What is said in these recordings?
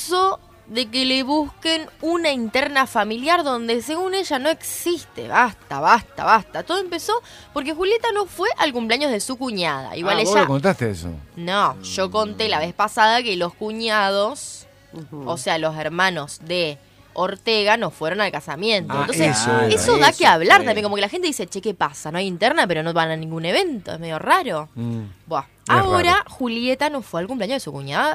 de que le busquen una interna familiar donde según ella no existe. Basta. Todo empezó porque Julieta no fue al cumpleaños de su cuñada. Igual ¿Vos ella... lo contaste eso? No, yo conté la vez pasada que los cuñados, o sea, los hermanos de Ortega, no fueron al casamiento. Entonces, eso da que hablar también. Como que la gente dice, che, ¿qué pasa? No hay interna, pero no van a ningún evento. Es medio raro. Buah. Ahora, raro. Julieta no fue al cumpleaños de su cuñada,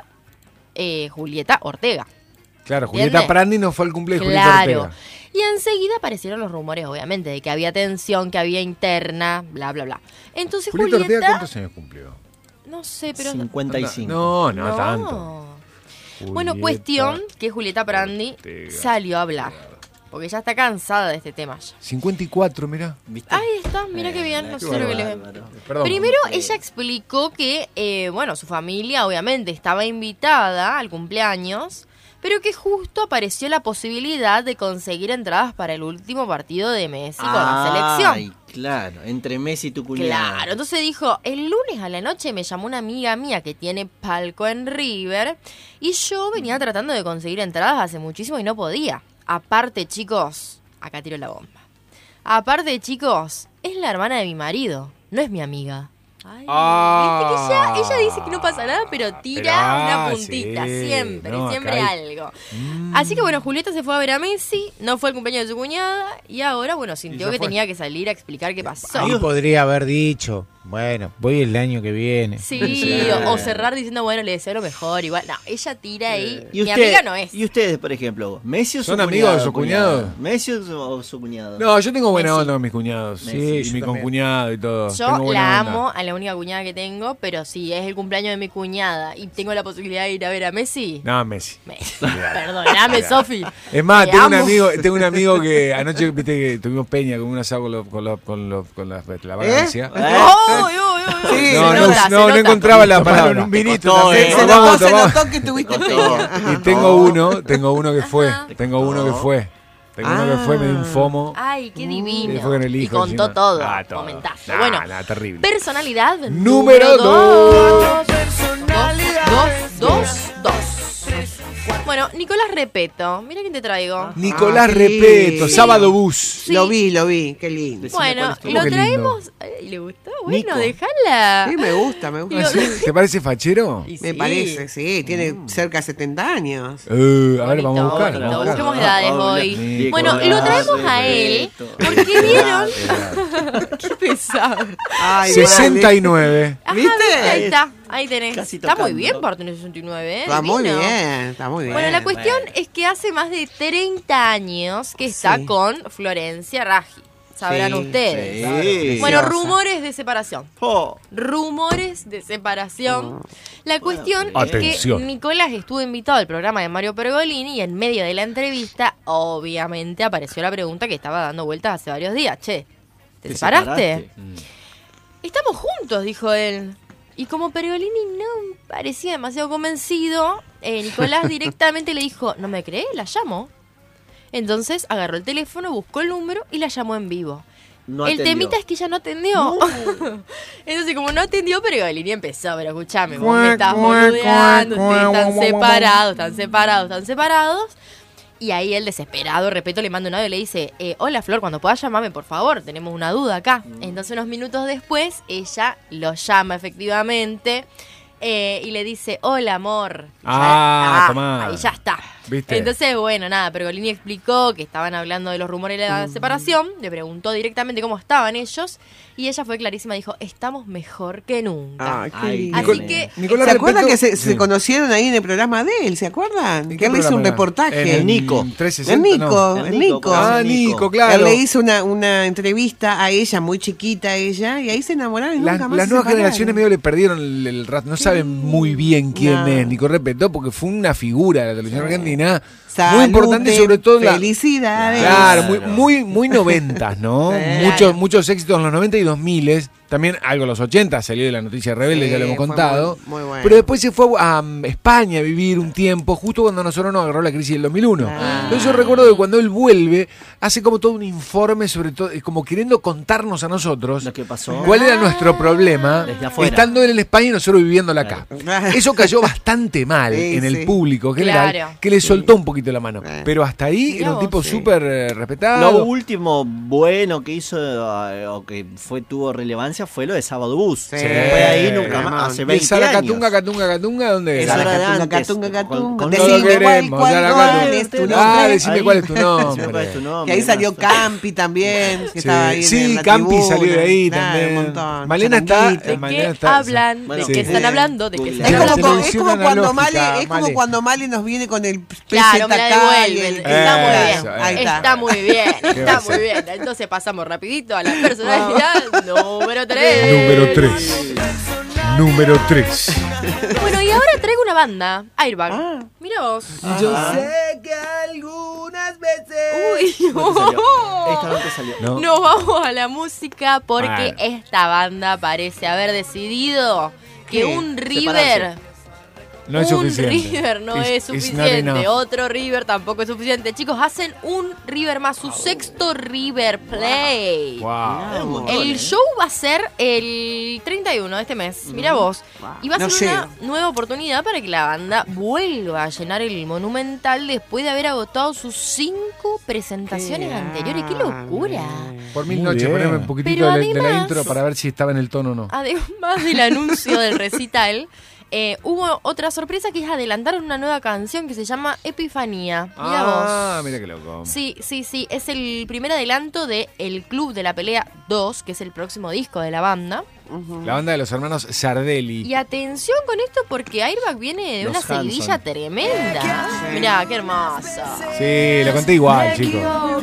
Julieta Ortega. Claro, Julieta Prandi no fue al cumpleaños de Julieta Ortega. Y enseguida aparecieron los rumores, obviamente, de que había tensión, que había interna, bla, bla, bla. Entonces Julieta Ortega, ¿cuántos años cumplió? No sé, pero... 55. No tanto. Bueno, cuestión que Julieta Prandi salió a hablar. Porque ya está cansada de este tema ya. 54, mirá. ¿Viste? Ahí está, mira qué bien. No sé lo que le ven. Primero, ella explicó que, su familia obviamente estaba invitada al cumpleaños, pero que justo apareció la posibilidad de conseguir entradas para el último partido de Messi con la selección. Ay, claro, entre Messi y tu cuñada. Claro, entonces dijo, el lunes a la noche me llamó una amiga mía que tiene palco en River y yo venía tratando de conseguir entradas hace muchísimo y no podía. Aparte, chicos, acá tiro la bomba. Aparte, chicos, es la hermana de mi marido, no es mi amiga. Ay, viste que ella dice que no pasa nada, pero tira una puntita, siempre algo. Así que bueno, Julieta se fue a ver a Messi, no fue al cumpleaños de su cuñada y ahora, sintió que tenía que salir a explicar qué pasó. Ahí podría haber dicho, bueno, voy el año que viene. Sí, o cerrar diciendo, bueno, le deseo lo mejor, igual. No, ella tira ahí, mi amiga no es. ¿Y ustedes, por ejemplo, Messi o su cuñado? ¿Son amigos de su cuñado? ¿Messi o su cuñado? No, yo tengo buena onda con mis cuñados. Sí, y mi concuñado y todo. Yo la amo a la única cuñada que tengo, pero si es el cumpleaños de mi cuñada y tengo la posibilidad de ir a ver a Messi. No, Messi. Perdóname, Sofi. Es más, tengo un amigo que anoche, viste que tuvimos peña con un asado con la vagancia. No encontraba la palabra. Un vinito. Se notó que tuviste peña. Y tengo uno que fue. Tengo uno que fue, me dio un fomo. Ay, qué divino. Fue con el hijo, y contó todo. Todo. Momentazo. Terrible. Personalidad número 2. Bueno, Nicolás Repeto. Mira quién te traigo. Nicolás Repeto, Sábado Bus. Sí. Lo vi, qué lindo. Bueno, lo traemos. ¿Le gustó? Bueno, déjala. Sí, me gusta. ¿Te parece fachero? Me parece, sí. Tiene cerca de 70 años. A ver, vamos a buscar. Busquemos edades hoy. Bueno, lo traemos a él porque vieron... Qué pesado. 69. Ajá, ¿viste? Ahí tenés. Está muy bien para tener 69, ¿eh? Está muy bien. Bueno, la cuestión es que hace más de 30 años que está con Florencia Raggi. Sabrán ustedes. Sí. Bueno, rumores de separación. Rumores de separación. La cuestión es que Nicolás estuvo invitado al programa de Mario Pergolini y en medio de la entrevista, obviamente, apareció la pregunta que estaba dando vueltas hace varios días. Che, ¿te separaste? Estamos juntos, dijo él. Y como Pergolini no parecía demasiado convencido, Nicolás directamente le dijo, ¿no me crees? La llamo. Entonces agarró el teléfono, buscó el número y la llamó en vivo. El temita es que ella no atendió. Entonces, como no atendió, Pergolini empezó, pero escuchame, vos me estás boludeando, ustedes están separados. Y ahí el desesperado, Repeto, le manda un audio y le dice, hola Flor, cuando puedas llamarme, por favor, tenemos una duda acá. Entonces, unos minutos después, ella lo llama efectivamente y le dice, hola amor. Tomá. Ahí ya está. ¿Viste? Entonces, bueno, nada, Pergolini explicó que estaban hablando de los rumores de la separación, le preguntó directamente cómo estaban ellos, y ella fue clarísima, dijo, estamos mejor que nunca. Así que... ¿Se acuerdan que se conocieron ahí en el programa de él? ¿Se acuerdan? Que él le hizo un reportaje. El Nico. El Nico. Nico, claro. Él le hizo una entrevista a ella, muy chiquita ella, y ahí se enamoraron y nunca más las nuevas generaciones medio le perdieron el rato, no saben muy bien quién es Nico Repeto, porque fue una figura de la televisión argentina. Salud, muy importante, sobre todo felicidades. Claro, muy noventas, ¿no? Muchos éxitos en los 90 y 2000 También algo en los 80 salió de La Noticia Rebelde, ya lo hemos contado. Muy bueno. Pero después se fue a España a vivir un tiempo, justo cuando nosotros nos agarró la crisis del 2001. Entonces yo recuerdo que cuando él vuelve, hace como todo un informe sobre todo, como queriendo contarnos a nosotros lo que pasó, cuál era nuestro problema, estando él en España y nosotros viviéndola acá. Eso cayó bastante mal en el público general, que le soltó un poquito la mano. Pero hasta ahí era un tipo súper respetado. Lo último bueno que hizo, o que tuvo relevancia, fue lo de Sábado Bus. Después de ahí nunca más, hace 20 años. Catunga, ¿dónde era? Eso era de antes. Catunga. Decime cuál es tu nombre. Decime cuál es tu nombre. Que ahí salió Campi también, que estaba ahí en la Campi tribuna. salió de ahí también. Un montón. Malena está... ¿De qué hablan? ¿De qué están hablando? ¿De qué están hablando? Es como cuando Male nos viene con el claro, me la devuelven. Está muy bien. Entonces pasamos rapidito a la personalidad número 3. Número 3. Bueno, y ahora traigo una banda, Airbag. Mirá vos. Yo sé que algunas veces... Uy, Esta no te salió. Nos vamos a la música porque esta banda parece haber decidido que un River... No es suficiente. Un River no es suficiente. Otro River tampoco es suficiente. Chicos, hacen un River más, su sexto River Play. Wow. El show va a ser el 31 de este mes. Mira vos. Y va a ser una nueva oportunidad para que la banda vuelva a llenar el Monumental después de haber agotado sus 5 presentaciones anteriores. ¡Qué locura! Por 1000 noches, poneme un poquitito de la intro para ver si estaba en el tono o no. Además del anuncio del recital, hubo otra sorpresa que es adelantar una nueva canción que se llama Epifanía. Mirá vos. Mira qué loco. Sí. Es el primer adelanto de El Club de la Pelea 2, que es el próximo disco de la banda. La banda de los hermanos Sardelli. Y atención con esto porque Airbag viene de una seguidilla tremenda. Mirá, qué hermosa. Sí, lo conté igual, chicos.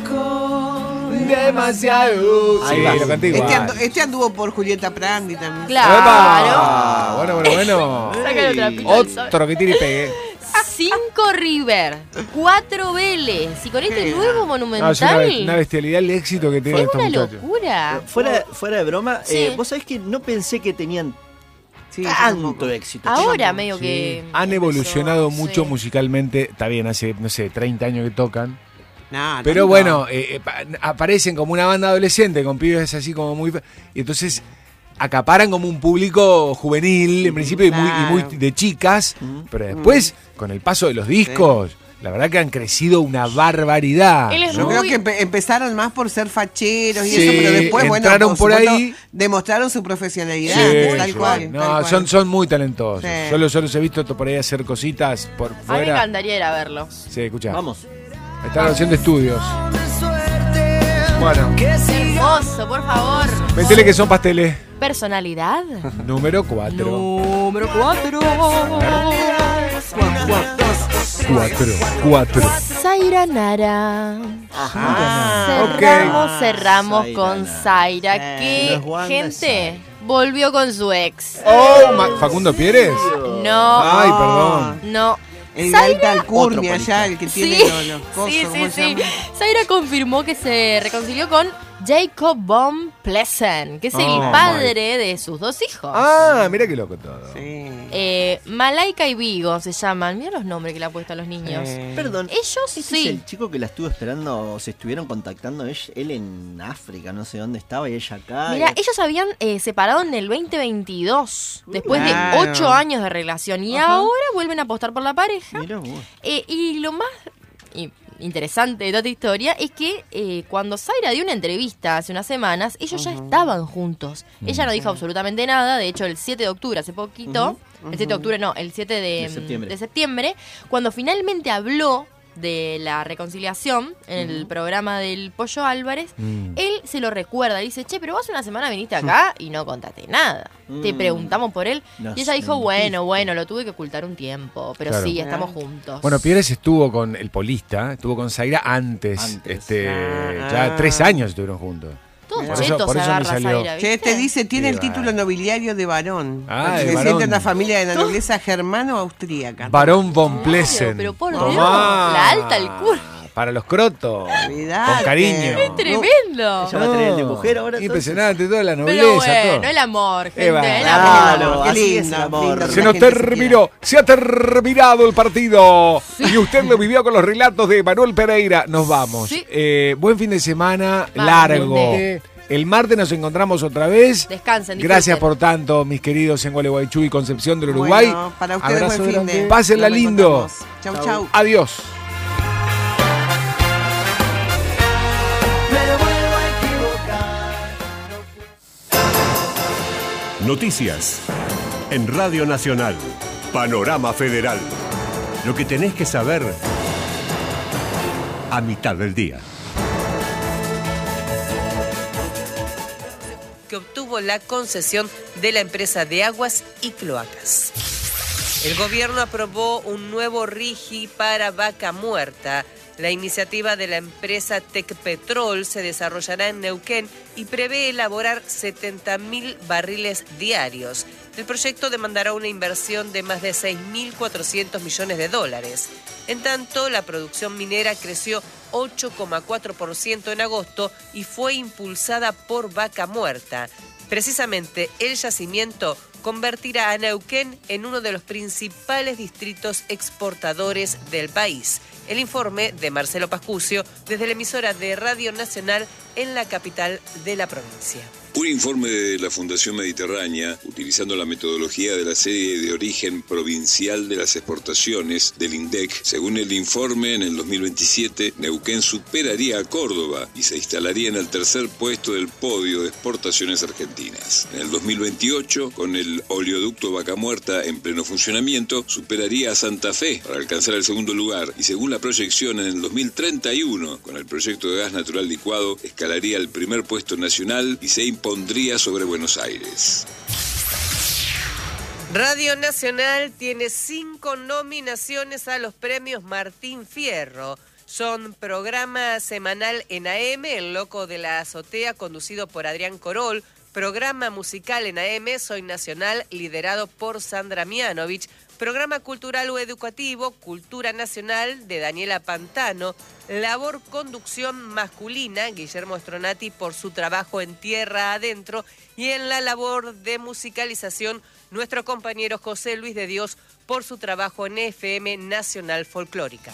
Demasiado. Sí, lo canté igual. Este anduvo por Julieta Prandi también. Claro. Bueno. Otro que tire y pegue. 5 River, 4 Vélez. Y con este nuevo Monumental. Es una bestialidad el éxito que tienen estos muchachos. Es una locura. Fuera de broma, vos sabés que no pensé que tenían tanto éxito. Ahora medio que... Han evolucionado mucho musicalmente. Está bien, hace, 30 años que tocan. Pero bueno, aparecen como una banda adolescente con pibes así como muy... Y entonces acaparan como un público juvenil, en principio, y muy de chicas, pero después, con el paso de los discos, la verdad que han crecido una barbaridad. Yo creo que empezaron más por ser facheros y eso, pero después, entraron por ahí, demostraron su profesionalidad, tal cual. Son muy talentosos. Yo los he visto por ahí hacer cositas por fuera. A mí me encantaría ir a verlos. Sí, escuchá. Vamos. Está la versión de estudios. Bueno. Hermoso, por favor. Metele que son pasteles. Personalidad. Número 4. Número 4. 4. Zaira Nara. Cerramos con Zaira. Que, gente, volvió con su ex. ¿Facundo Pieres? No. Ay, perdón. No. El de alta alcurnia ya, el que tiene los cosos. Sí. Zaira confirmó que se reconcilió con Jacob von Plessen, que es el padre de sus 2 hijos. Mira qué loco todo. Sí. Malaika y Vigo se llaman. Mira los nombres que le han puesto a los niños. Perdón. Ellos es el chico que la estuvo esperando, se estuvieron contactando él en África, no sé dónde estaba, y ella acá. Mira, ellos habían separado en el 2022, después de 8 años de relación, y ahora vuelven a apostar por la pareja. Mirá vos. Y lo más interesante de toda esta historia es que cuando Zaira dio una entrevista hace unas semanas, ellos ya estaban juntos. Ella no dijo absolutamente nada. De hecho, el 7 de octubre, hace poquito, el 7 de octubre no, el 7 de septiembre, cuando finalmente habló de la reconciliación en el programa del Pollo Álvarez, él se lo recuerda, dice, che, pero vos una semana viniste acá y no contaste nada. Te preguntamos por él. Y ella dijo, bueno, lo tuve que ocultar un tiempo, pero sí, estamos juntos. Bueno, Pieres estuvo con el polista, estuvo con Zaira antes. Ya 3 años estuvieron juntos. Todos chetos se agarra Zaira, ¿viste? Che, dice, tiene el título nobiliario de varón. De una familia de la nobleza germano-austríaca. Barón von Plessen. Pero por Dios, la alta alcurnia. para los crotos. Con cariño. ¡Es tremendo! Ella va a tener el de mujer ahora. Impresionante, toda la nobleza. Pero bueno, todo. el amor, gente. El Claro, amor. así es el amor. Se nos terminó, se ha terminado el partido. Y usted lo vivió con los relatos de Manuel Pereira. Nos vamos. Sí. Buen fin de semana, largo. El martes nos encontramos otra vez. Descansen. Gracias por tanto, mis queridos en Gualeguaychú y Concepción del Uruguay. Bueno, para ustedes abrazo buen fin grande. de. Pásenla Nos lindo. Chau, chau. Adiós. Noticias en Radio Nacional. Panorama Federal. Lo que tenés que saber a mitad del día. Que obtuvo la concesión de la empresa de aguas y cloacas. El gobierno aprobó un nuevo RIGI para Vaca Muerta. La iniciativa de la empresa Tecpetrol se desarrollará en Neuquén y prevé elaborar 70.000 barriles diarios. El proyecto demandará una inversión de más de 6.400 millones de dólares. En tanto, la producción minera creció 8,4% en agosto y fue impulsada por Vaca Muerta. Precisamente, el yacimiento convertirá a Neuquén en uno de los principales distritos exportadores del país. El informe de Marcelo Pascucio desde la emisora de Radio Nacional en la capital de la provincia. Un informe de la Fundación Mediterránea, utilizando la metodología de la serie de origen provincial de las exportaciones del INDEC, según el informe, en el 2027 Neuquén superaría a Córdoba y se instalaría en el tercer puesto del podio de exportaciones argentinas. En el 2028, con el oleoducto Vaca Muerta en pleno funcionamiento, superaría a Santa Fe para alcanzar el segundo lugar y según la proyección en el 2031, con el proyecto de gas natural licuado, escalaría al primer puesto nacional y se impondría sobre Buenos Aires. Radio Nacional tiene 5 nominaciones a los premios Martín Fierro. Son programa semanal en AM, El Loco de la Azotea, conducido por Adrián Corol, programa musical en AM, Soy Nacional, liderado por Sandra Mianovich, programa cultural o educativo, Cultura Nacional, de Daniela Pantano, labor conducción masculina, Guillermo Stronati por su trabajo en Tierra Adentro, y en la labor de musicalización, nuestro compañero José Luis de Dios por su trabajo en FM Nacional Folclórica.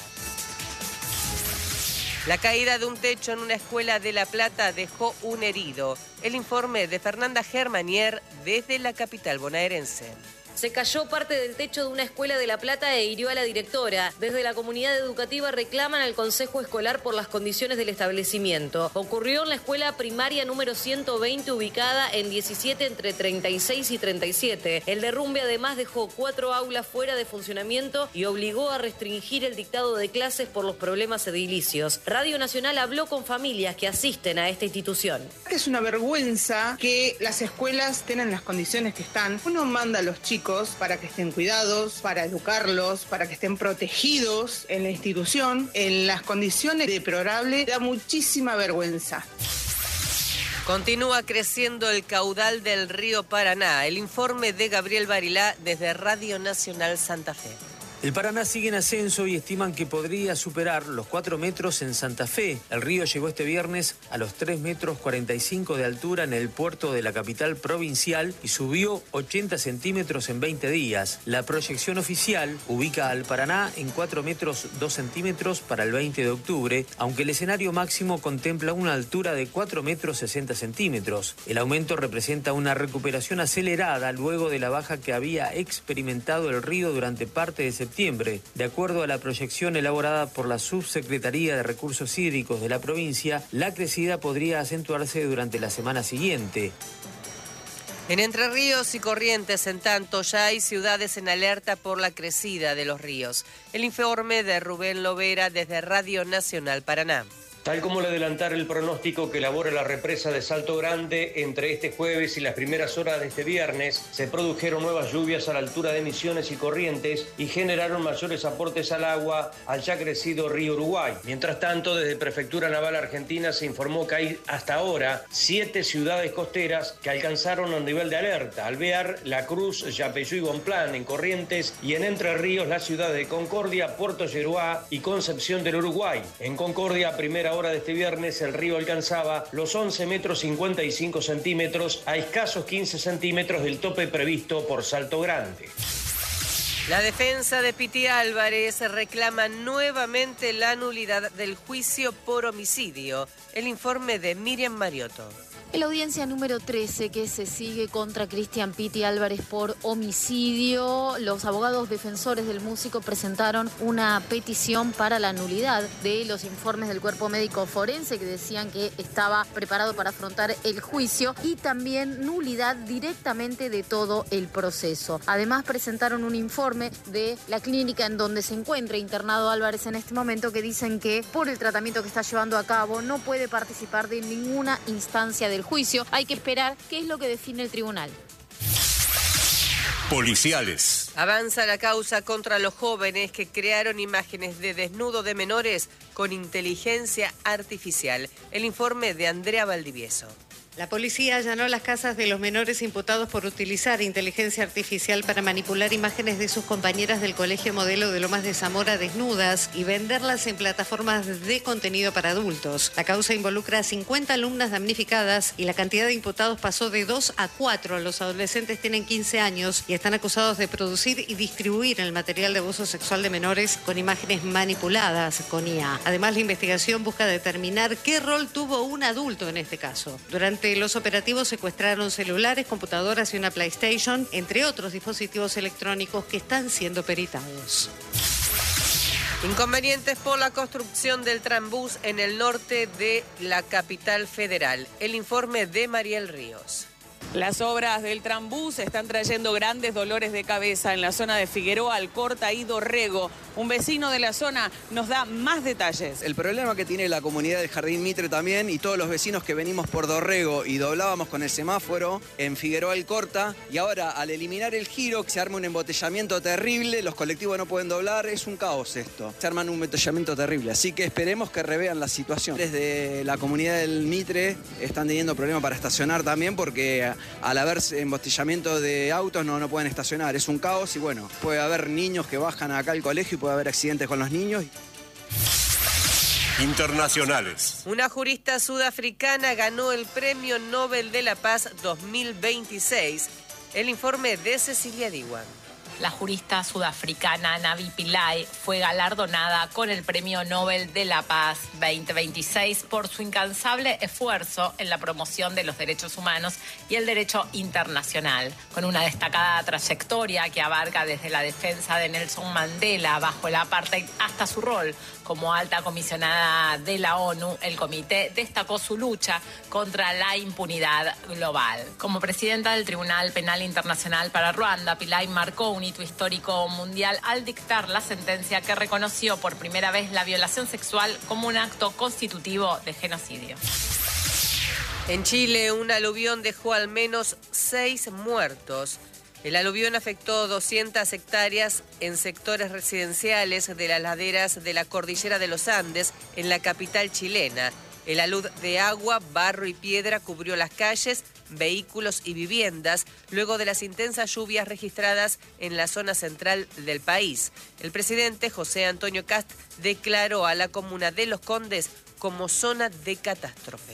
La caída de un techo en una escuela de La Plata dejó un herido. El informe de Fernanda Germanier desde la capital bonaerense. Se cayó parte del techo de una escuela de La Plata e hirió a la directora. Desde la comunidad educativa reclaman al Consejo Escolar por las condiciones del establecimiento. Ocurrió en la escuela primaria número 120, ubicada en 17 entre 36 y 37. El derrumbe además dejó 4 aulas fuera de funcionamiento y obligó a restringir el dictado de clases por los problemas edilicios. Radio Nacional habló con familias que asisten a esta institución. Es una vergüenza que las escuelas tengan las condiciones que están. Uno manda a los chicos para que estén cuidados, para educarlos, para que estén protegidos en la institución, en las condiciones deplorables. Da muchísima vergüenza. Continúa creciendo el caudal del río Paraná. El informe de Gabriel Barilá desde Radio Nacional Santa Fe. El Paraná sigue en ascenso y estiman que podría superar los 4 metros en Santa Fe. El río llegó este viernes a los 3 metros 45 de altura en el puerto de la capital provincial y subió 80 centímetros en 20 días. La proyección oficial ubica al Paraná en 4 metros 2 centímetros para el 20 de octubre, aunque el escenario máximo contempla una altura de 4 metros 60 centímetros. El aumento representa una recuperación acelerada luego de la baja que había experimentado el río durante parte de septiembre. De acuerdo a la proyección elaborada por la Subsecretaría de Recursos Hídricos de la provincia, la crecida podría acentuarse durante la semana siguiente. En Entre Ríos y Corrientes, en tanto, ya hay ciudades en alerta por la crecida de los ríos. El informe de Rubén Lovera desde Radio Nacional Paraná. Tal como le adelantara el pronóstico que elabora la represa de Salto Grande, entre este jueves y las primeras horas de este viernes se produjeron nuevas lluvias a la altura de Misiones y Corrientes y generaron mayores aportes al agua al ya crecido río Uruguay. Mientras tanto, desde Prefectura Naval Argentina se informó que hay hasta ahora 7 ciudades costeras que alcanzaron un nivel de alerta: Alvear, La Cruz, Yapeyú y Bonplan en Corrientes, y en Entre Ríos las ciudades de Concordia, Puerto Yeruá y Concepción del Uruguay. En Concordia, a primera hora de este viernes, el río alcanzaba los 11 metros 55 centímetros a escasos 15 centímetros del tope previsto por Salto Grande. La defensa de Piti Álvarez reclama nuevamente la nulidad del juicio por homicidio. El informe de Miriam Mariotto. En la audiencia número 13 que se sigue contra Cristian Piti Álvarez por homicidio, los abogados defensores del músico presentaron una petición para la nulidad de los informes del cuerpo médico forense que decían que estaba preparado para afrontar el juicio, y también nulidad directamente de todo el proceso. Además, presentaron un informe de la clínica en donde se encuentra internado Álvarez en este momento, que dicen que por el tratamiento que está llevando a cabo no puede participar de ninguna instancia del juicio. Hay que esperar qué es lo que define el tribunal. Policiales. Avanza la causa contra los jóvenes que crearon imágenes de desnudo de menores con inteligencia artificial. El informe de Andrea Valdivieso. La policía allanó las casas de los menores imputados por utilizar inteligencia artificial para manipular imágenes de sus compañeras del Colegio Modelo de Lomas de Zamora desnudas y venderlas en plataformas de contenido para adultos. La causa involucra a 50 alumnas damnificadas y la cantidad de imputados pasó de 2 a 4. Los adolescentes tienen 15 años y están acusados de producir y distribuir el material de abuso sexual de menores con imágenes manipuladas con IA. Además, la investigación busca determinar qué rol tuvo un adulto en este caso. Durante los operativos secuestraron celulares, computadoras y una PlayStation, entre otros dispositivos electrónicos que están siendo peritados. Inconvenientes por la construcción del tranbús en el norte de la capital federal. El informe de Mariel Ríos. Las obras del tranbús están trayendo grandes dolores de cabeza en la zona de Figueroa, Alcorta y Dorrego. Un vecino de la zona nos da más detalles. El problema que tiene la comunidad del Jardín Mitre también, y todos los vecinos que venimos por Dorrego y doblábamos con el semáforo en Figueroa, Alcorta, y ahora al eliminar el giro se arma un embotellamiento terrible, los colectivos no pueden doblar, es un caos esto. Se arman un embotellamiento terrible, así que esperemos que revean la situación. Desde la comunidad del Mitre están teniendo problemas para estacionar también, porque al haber embotellamiento de autos no pueden estacionar, es un caos, y bueno, puede haber niños que bajan acá al colegio y puede haber accidentes con los niños. Internacionales. Una jurista sudafricana ganó el Premio Nobel de la Paz 2026. El informe de Cecilia Diwan. La jurista sudafricana Navi Pillay fue galardonada con el Premio Nobel de la Paz 2026 por su incansable esfuerzo en la promoción de los derechos humanos y el derecho internacional, con una destacada trayectoria que abarca desde la defensa de Nelson Mandela bajo el apartheid hasta su rol como alta comisionada de la ONU. El comité destacó su lucha contra la impunidad global. Como presidenta del Tribunal Penal Internacional para Ruanda, Pillay marcó un hito histórico mundial al dictar la sentencia que reconoció por primera vez la violación sexual como un acto constitutivo de genocidio. En Chile, un aluvión dejó al menos 6 muertos. El aluvión afectó 200 hectáreas en sectores residenciales de las laderas de la cordillera de los Andes, en la capital chilena. El alud de agua, barro y piedra cubrió las calles, vehículos y viviendas luego de las intensas lluvias registradas en la zona central del país. El presidente José Antonio Kast declaró a la comuna de Los Condes como zona de catástrofe.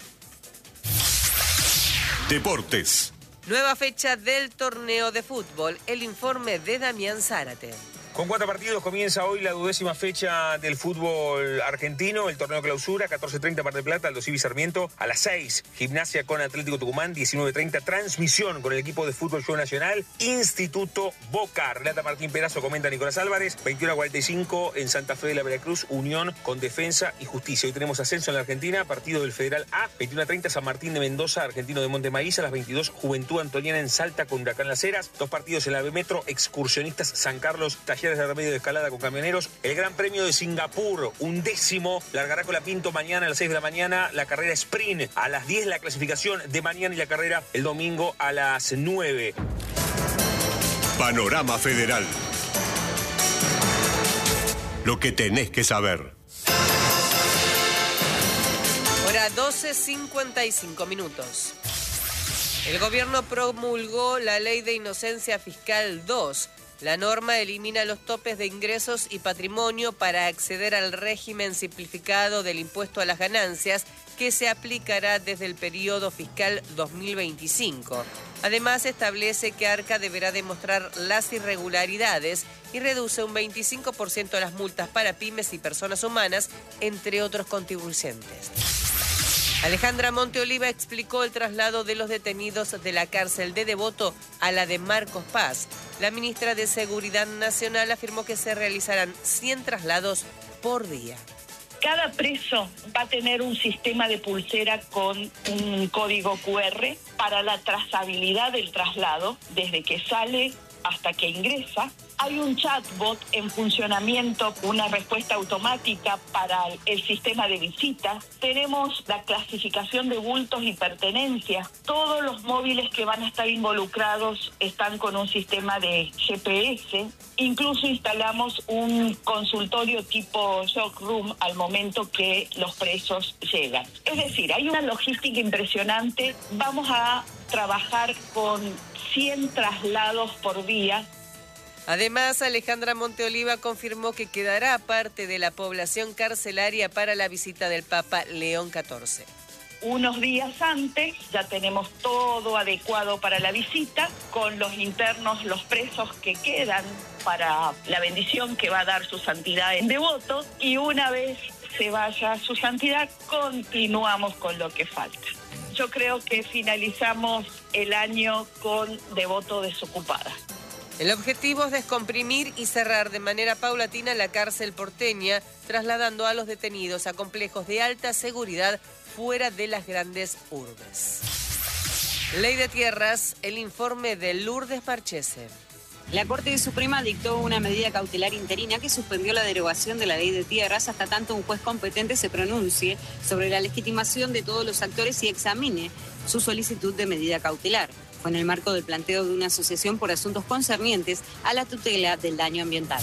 Deportes. Nueva fecha del torneo de fútbol. El informe de Damián Zárate. Con 4 partidos comienza hoy la 12ª fecha del fútbol argentino, el torneo clausura, 14:30 Mar del Plata, Aldo Civi Sarmiento, a las 6, Gimnasia con Atlético Tucumán, 19:30, transmisión con el equipo de fútbol Show Nacional, Instituto Boca, relata Martín Perazo, comenta Nicolás Álvarez, 21:45 en Santa Fe de la Veracruz, Unión con Defensa y Justicia. Hoy tenemos ascenso en la Argentina, partido del Federal A, 21:30 San Martín de Mendoza, Argentino de Monte Maíz, a las 22 Juventud Antoniana en Salta con Huracán Las Heras, 2 partidos en la B Metro, Excursionistas San Carlos, Taller oficiales de remedio de escalada con camioneros. El Gran Premio de Singapur, 11º, largará Colapinto mañana a las 6 de la mañana. La carrera sprint a las 10, la clasificación de mañana y la carrera el domingo a las 9. Panorama Federal. Lo que tenés que saber. Hora 12:55 minutos. El gobierno promulgó la Ley de Inocencia Fiscal 2. La norma elimina los topes de ingresos y patrimonio para acceder al régimen simplificado del impuesto a las ganancias que se aplicará desde el periodo fiscal 2025. Además, establece que Arca deberá demostrar las irregularidades y reduce un 25% las multas para pymes y personas humanas, entre otros contribuyentes. Alejandra Monteoliva explicó el traslado de los detenidos de la cárcel de Devoto a la de Marcos Paz. La ministra de Seguridad Nacional afirmó que se realizarán 100 traslados por día. Cada preso va a tener un sistema de pulsera con un código QR para la trazabilidad del traslado, desde que sale hasta que ingresa. Hay un chatbot en funcionamiento, una respuesta automática para el sistema de visitas. Tenemos la clasificación de bultos y pertenencias. Todos los móviles que van a estar involucrados están con un sistema de GPS. Incluso instalamos un consultorio tipo shock room al momento que los presos llegan. Es decir, hay una logística impresionante. Vamos a trabajar con 100 traslados por día. Además, Alejandra Monteoliva confirmó que quedará parte de la población carcelaria para la visita del Papa León XIV. Unos días antes ya tenemos todo adecuado para la visita, con los internos, los presos que quedan para la bendición que va a dar su santidad en Devoto, y una vez se vaya su santidad, continuamos con lo que falta. Yo creo que finalizamos el año con Devoto desocupada. El objetivo es descomprimir y cerrar de manera paulatina la cárcel porteña, trasladando a los detenidos a complejos de alta seguridad fuera de las grandes urbes. Ley de Tierras, el informe de Lourdes Marchese. La Corte Suprema dictó una medida cautelar interina que suspendió la derogación de la Ley de Tierras hasta tanto un juez competente se pronuncie sobre la legitimación de todos los actores y examine su solicitud de medida cautelar. Fue en el marco del planteo de una asociación por asuntos concernientes a la tutela del daño ambiental.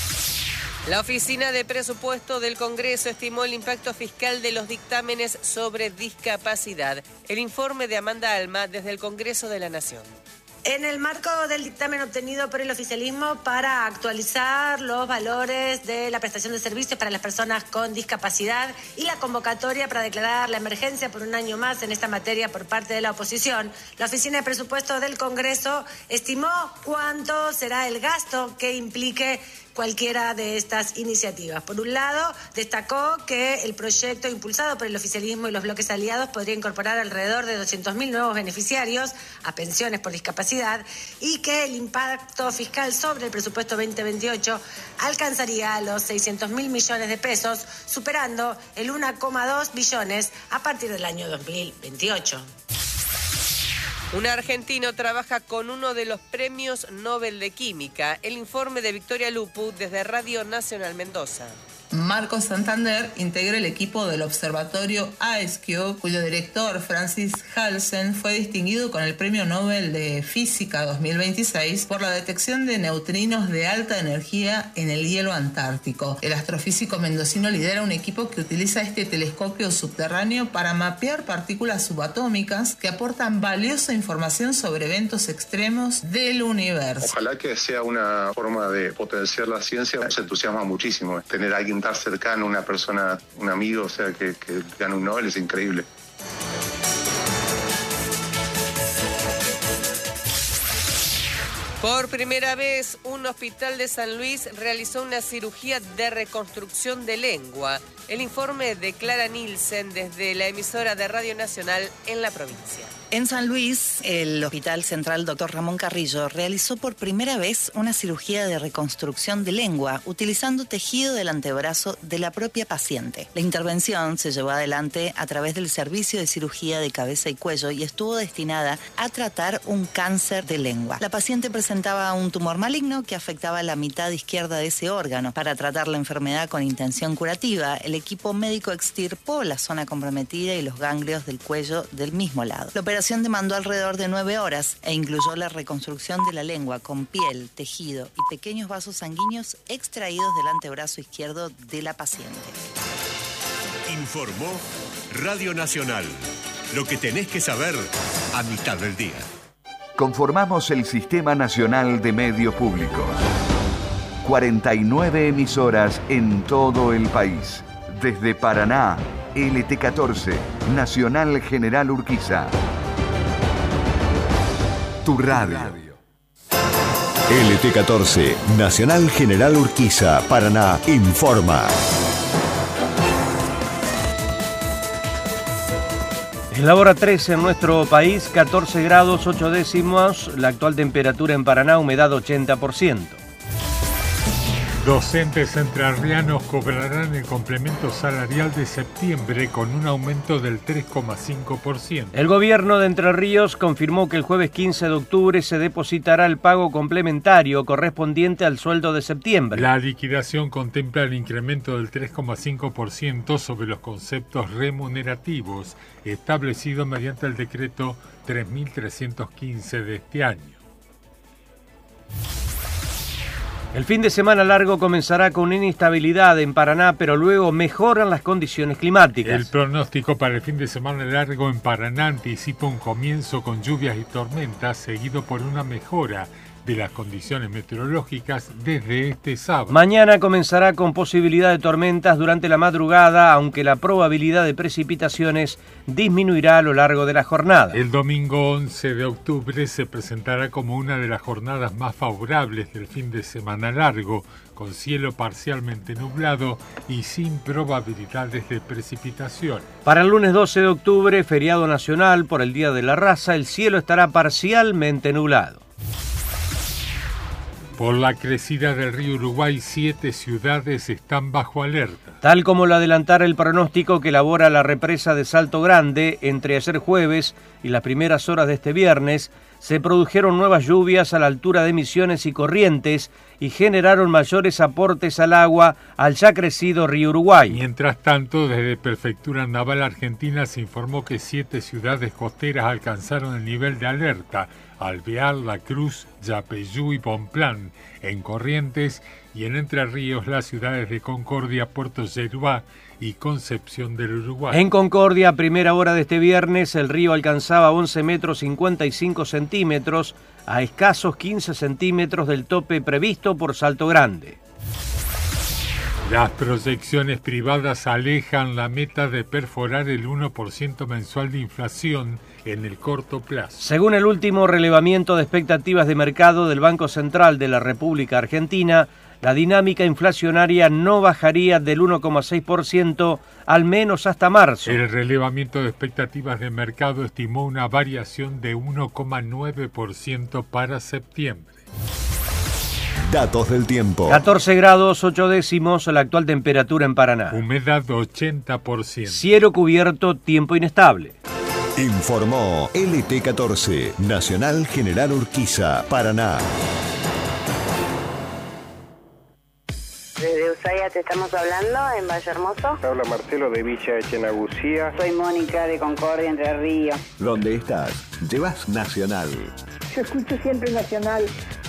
La Oficina de Presupuesto del Congreso estimó el impacto fiscal de los dictámenes sobre discapacidad. El informe de Amanda Alma desde el Congreso de la Nación. En el marco del dictamen obtenido por el oficialismo para actualizar los valores de la prestación de servicios para las personas con discapacidad y la convocatoria para declarar la emergencia por un año más en esta materia por parte de la oposición, la Oficina de Presupuesto del Congreso estimó cuánto será el gasto que implique cualquiera de estas iniciativas. Por un lado, destacó que el proyecto impulsado por el oficialismo y los bloques aliados podría incorporar alrededor de 200.000 nuevos beneficiarios a pensiones por discapacidad y que el impacto fiscal sobre el presupuesto 2028 alcanzaría los 600.000 millones de pesos, superando el 1,2 billones a partir del año 2028. Un argentino trabaja con uno de los premios Nobel de Química. El informe de Victoria Lupu desde Radio Nacional Mendoza. Marcos Santander integra el equipo del observatorio AESCIO, cuyo director, Francis Halsen, fue distinguido con el Premio Nobel de Física 2026 por la detección de neutrinos de alta energía en el hielo antártico. El astrofísico mendocino lidera un equipo que utiliza este telescopio subterráneo para mapear partículas subatómicas que aportan valiosa información sobre eventos extremos del universo. Ojalá que sea una forma de potenciar la ciencia. Nos entusiasma muchísimo tener a alguien tan cercano, una persona, un amigo, o sea, que gane un Nobel, es increíble. Por primera vez, un hospital de San Luis realizó una cirugía de reconstrucción de lengua. El informe de Clara Nielsen desde la emisora de Radio Nacional en la provincia. En San Luis, el Hospital Central Dr. Ramón Carrillo realizó por primera vez una cirugía de reconstrucción de lengua utilizando tejido del antebrazo de la propia paciente. La intervención se llevó adelante a través del Servicio de Cirugía de Cabeza y Cuello y estuvo destinada a tratar un cáncer de lengua. La paciente presentaba un tumor maligno que afectaba la mitad izquierda de ese órgano. Para tratar la enfermedad con intención curativa, el equipo médico extirpó la zona comprometida y los ganglios del cuello del mismo lado. La operación demandó alrededor de 9 horas e incluyó la reconstrucción de la lengua con piel, tejido y pequeños vasos sanguíneos extraídos del antebrazo izquierdo de la paciente. Informó Radio Nacional. Lo que tenés que saber a mitad del día. Conformamos el Sistema Nacional de Medios Públicos. 49 emisoras en todo el país. Desde Paraná, LT14, Nacional General Urquiza. Tu radio. LT14, Nacional General Urquiza, Paraná, informa. Es la hora 13 en nuestro país, 14 grados 8 décimos, la actual temperatura en Paraná, humedad 80%. Docentes entrerrianos cobrarán el complemento salarial de septiembre con un aumento del 3,5%. El gobierno de Entre Ríos confirmó que el jueves 15 de octubre se depositará el pago complementario correspondiente al sueldo de septiembre. La liquidación contempla el incremento del 3,5% sobre los conceptos remunerativos establecido mediante el decreto 3.315 de este año. El fin de semana largo comenzará con inestabilidad en Paraná, pero luego mejoran las condiciones climáticas. El pronóstico para el fin de semana largo en Paraná anticipa un comienzo con lluvias y tormentas, seguido por una mejora de las condiciones meteorológicas desde este sábado. Mañana comenzará con posibilidad de tormentas durante la madrugada, aunque la probabilidad de precipitaciones disminuirá a lo largo de la jornada. El domingo 11 de octubre se presentará como una de las jornadas más favorables del fin de semana largo, con cielo parcialmente nublado y sin probabilidades de precipitación. Para el lunes 12 de octubre, feriado nacional por el Día de la Raza, el cielo estará parcialmente nublado. Por la crecida del río Uruguay, 7 ciudades están bajo alerta. Tal como lo adelantara el pronóstico que elabora la represa de Salto Grande, entre ayer jueves y las primeras horas de este viernes, se produjeron nuevas lluvias a la altura de Misiones y Corrientes y generaron mayores aportes al agua al ya crecido río Uruguay. Mientras tanto, desde Prefectura Naval Argentina se informó que 7 ciudades costeras alcanzaron el nivel de alerta: Alvear, La Cruz, Yapeyú y Pomplán, en Corrientes, y en Entre Ríos las ciudades de Concordia, Puerto Yeruá y Concepción del Uruguay. En Concordia, a primera hora de este viernes, el río alcanzaba 11 metros 55 centímetros, a escasos 15 centímetros del tope previsto por Salto Grande. Las proyecciones privadas alejan la meta de perforar el 1% mensual de inflación en el corto plazo. Según el último relevamiento de expectativas de mercado del Banco Central de la República Argentina, la dinámica inflacionaria no bajaría del 1,6% al menos hasta marzo. El relevamiento de expectativas de mercado estimó una variación de 1,9% para septiembre. Datos del tiempo. 14 grados 8 décimos la actual temperatura en Paraná. Humedad 80%. Cielo cubierto, tiempo inestable. Informó LT14, Nacional General Urquiza, Paraná. Desde Ushuaia te estamos hablando, en Valle Hermoso. Habla Marcelo de Villa Echenagucía. Soy Mónica de Concordia, Entre Ríos. ¿Dónde estás? Llevas Nacional. Yo escucho siempre Nacional.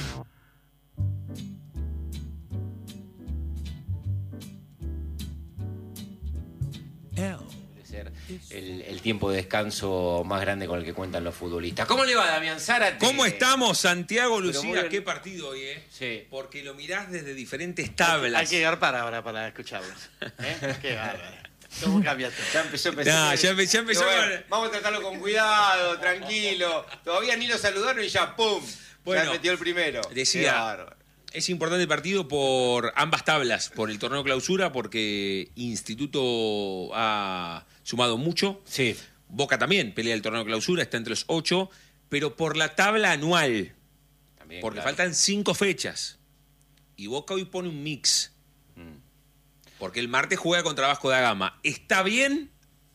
El tiempo de descanso más grande con el que cuentan los futbolistas. ¿Cómo le va, Damián Zárate? ¿Cómo estamos, Santiago Lucía? Bien. Qué partido hoy, ¿eh? Sí. Porque lo mirás desde diferentes tablas. Hay que llegar para escucharlos. Qué bárbaro. ¿Cómo cambiaste? Ya empezó. Ya empezó. Bueno, vamos a tratarlo con cuidado, tranquilo. Todavía ni lo saludaron y ya, ¡pum! Bueno, ya metió el primero. Decía, es importante el partido por ambas tablas, por el torneo clausura, porque Instituto ha sumado mucho. Sí. Boca también pelea el torneo de clausura, está entre los 8, pero por la tabla anual, También, porque claro. faltan 5 fechas. Y Boca hoy pone un mix. Porque el martes juega contra Vasco da Gama. ¿Está bien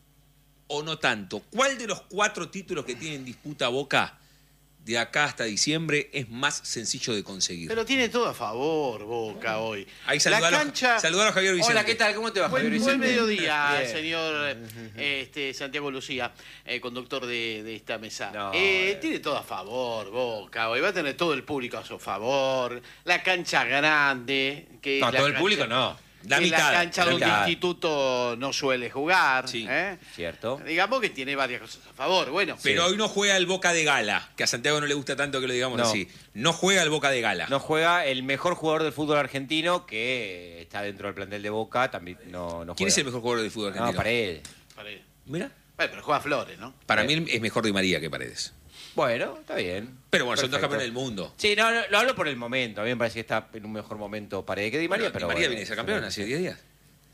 o no tanto? ¿Cuál de los 4 títulos que tiene en disputa Boca de acá hasta diciembre es más sencillo de conseguir? Pero tiene todo a favor Boca hoy. Ahí la saludalo cancha... a Javier Vicente. Hola, ¿qué tal? ¿Cómo te va, Javier Buen Vicente? mediodía, Bien. señor Santiago Lucía, conductor de esta mesa. No, tiene todo a favor Boca hoy. Va a tener todo el público a su favor. La cancha grande. Que No, es la todo el cancha- público no. La que mitad, la cancha la de un mitad. instituto no suele jugar. Sí. Cierto. Digamos que tiene varias cosas a favor. Bueno, Pero hoy no juega el Boca de Gala, que a Santiago no le gusta tanto que lo digamos No. así. No juega el Boca de Gala. No juega el mejor jugador del fútbol argentino que está dentro del plantel de Boca, también no juega. ¿Quién es el mejor jugador del fútbol argentino? No, Paredes. Mira. Bueno, pero juega Flores, ¿no? Para mí es mejor Di María que Paredes. Bueno, está bien. Pero bueno, son 2 Perfecto. campeones del mundo. Sí, no, lo hablo por el momento. A mí me parece que está en un mejor momento Paredes que Di María, Bueno, pero Di María bueno. viene de ser campeón hace 10 días.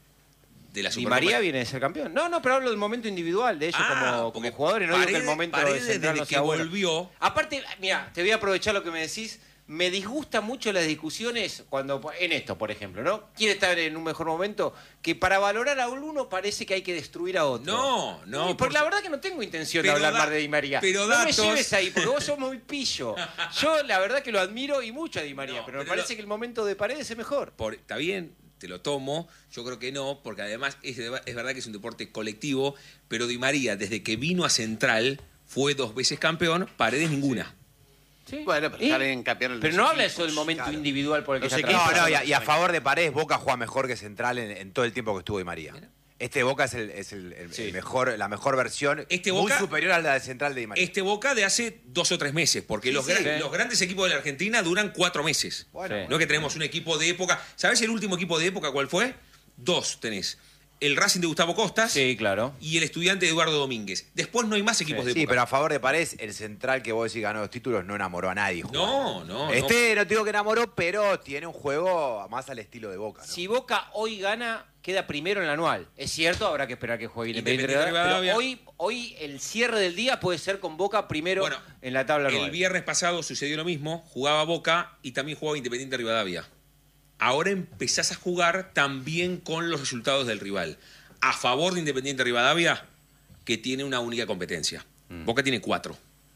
De la Di Supercopa. María viene de ser campeón. No, pero hablo del momento individual de ellos como jugadores. No digo que el momento Paredes central desde no sea que bueno. volvió. Aparte, mira, te voy a aprovechar lo que me decís. Me disgusta mucho las discusiones cuando en esto, por ejemplo, ¿no? Quiere estar en un mejor momento, que para valorar a uno parece que hay que destruir a otro. No. Porque la verdad que no tengo intención de Pero hablar da- más de Di María. pero no datos- me lleves ahí, porque vos sos muy pillo. Yo la verdad que lo admiro y mucho a Di María, pero me pero parece que el momento de Paredes es mejor. Está bien, te lo tomo. Yo creo que no, porque además es verdad que es un deporte colectivo, pero Di María, desde que vino a Central, fue 2 veces campeón, Paredes ninguna. Bueno, pero salen campeones Pero no habla eso del momento individual por el que Los está equipos- atravesando. Y a favor de Paredes, Boca juega mejor que Central en todo el tiempo que estuvo Di María. Este Boca es el mejor, la mejor versión, Este muy Boca- superior a la de Central de Di María. Este Boca de hace 2 o 3 meses, porque Sí, los, sí. los grandes equipos de la Argentina duran 4 meses. Bueno, No es que tenemos un equipo de época. ¿Sabés el último equipo de época cuál fue? 2 tenés. El Racing de Gustavo Costas claro. y el Estudiante de Eduardo Domínguez. Después no hay más equipos de Sí, época. pero a favor de Paredes, el Central que vos decís ganó 2 títulos no enamoró a nadie. jugando. No. No te digo que enamoró, pero tiene un juego más al estilo de Boca, ¿no? Si Boca hoy gana, queda primero en el anual. Es cierto, habrá que esperar que juegue Independiente Independiente Rivadavia, Rivadavia. pero hoy el cierre del día puede ser con Boca primero en la tabla anual. El viernes pasado sucedió lo mismo. Jugaba Boca y también jugaba Independiente Rivadavia. Ahora empezás a jugar también con los resultados del rival. A favor de Independiente Rivadavia, que tiene una única competencia. Boca tiene 4.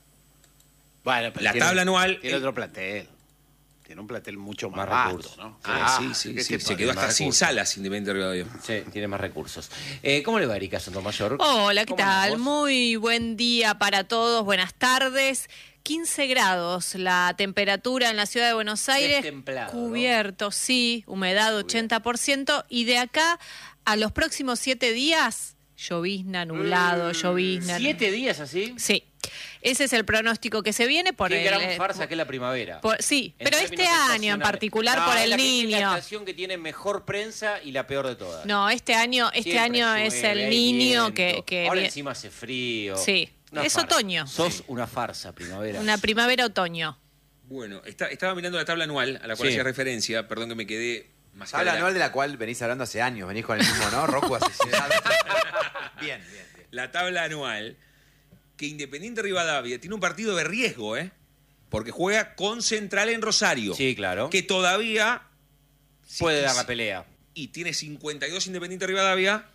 Bueno, pero La tabla anual... Tiene otro plantel. Tiene un plantel mucho más, Más vasto, recursos. ¿no? sí. ¿qué Se te quedó parece? hasta sin salas Independiente Rivadavia. Sí, tiene más recursos. ¿Cómo le va, Erika Sotomayor? Hola, ¿qué ¿Cómo tal? andamos? Muy buen día para todos, buenas tardes. 15 grados la temperatura en la ciudad de Buenos Aires. templado, Cubierto, sí, humedad 80%. Y de acá a los próximos 7 días, llovizna, nublado, llovizna. 7 días así. Sí. Ese es el pronóstico que se viene por Qué el... gran farsa que es la primavera. Sí, En pero términos este año en estacionales. particular No, por es el la que- es niño. la estación que tiene mejor prensa y la peor de todas. No, este año Siempre es llueve, el hay niño viento. que Ahora viene- encima hace frío. Sí, Una es farsa. otoño. Sos una farsa, primavera. Una primavera-otoño. Bueno, estaba mirando la tabla anual a la cual Sí. hacía referencia. Perdón que me quedé más Tabla anual de la cual venís hablando hace años, venís con el mismo, ¿no? Rocco hace 100 años. Bien. La tabla anual, que Independiente Rivadavia tiene un partido de riesgo, porque juega con Central en Rosario. Sí, claro. Que todavía Puede dar la pelea. Y tiene 52 Independiente Rivadavia,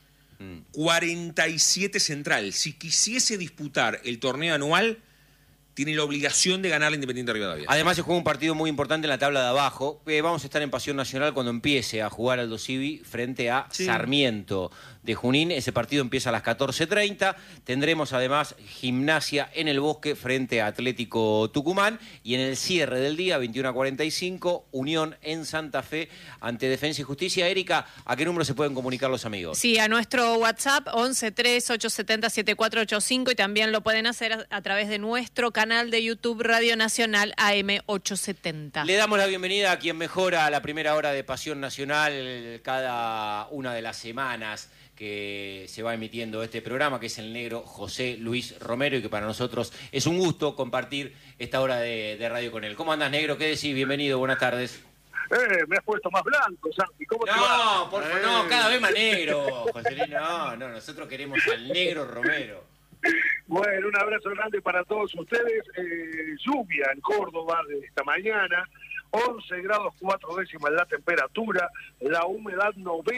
47 Central. Si quisiese disputar el torneo anual, tiene la obligación de ganar la Independiente Rivadavia. Además se juega un partido muy importante en la tabla de abajo. Vamos a estar en Pasión Nacional cuando empiece a jugar Aldo Civi frente a Sarmiento de Junín. Ese partido empieza a las 14:30. Tendremos además Gimnasia en el Bosque frente a Atlético Tucumán. Y en el cierre del día, 21:45, Unión en Santa Fe ante Defensa y Justicia. Erika, ¿a qué número se pueden comunicar los amigos? Sí, a nuestro WhatsApp 1138707485 y también lo pueden hacer a través de nuestro canal de YouTube Radio Nacional AM870. Le damos la bienvenida a quien mejora la primera hora de Pasión Nacional cada una de las semanas que se va emitiendo este programa, que es el negro José Luis Romero, y que para nosotros es un gusto compartir esta hora de radio con él. ¿Cómo andas, negro? ¿Qué decís? Bienvenido, buenas tardes. Me has puesto más blanco, Santi. ¿Cómo te va? No, por favor, no, cada vez más negro, José Luis. No, nosotros queremos al negro Romero. Bueno, un abrazo grande para todos ustedes. Lluvia en Córdoba de esta mañana, 11 grados 4 décimas la temperatura, la humedad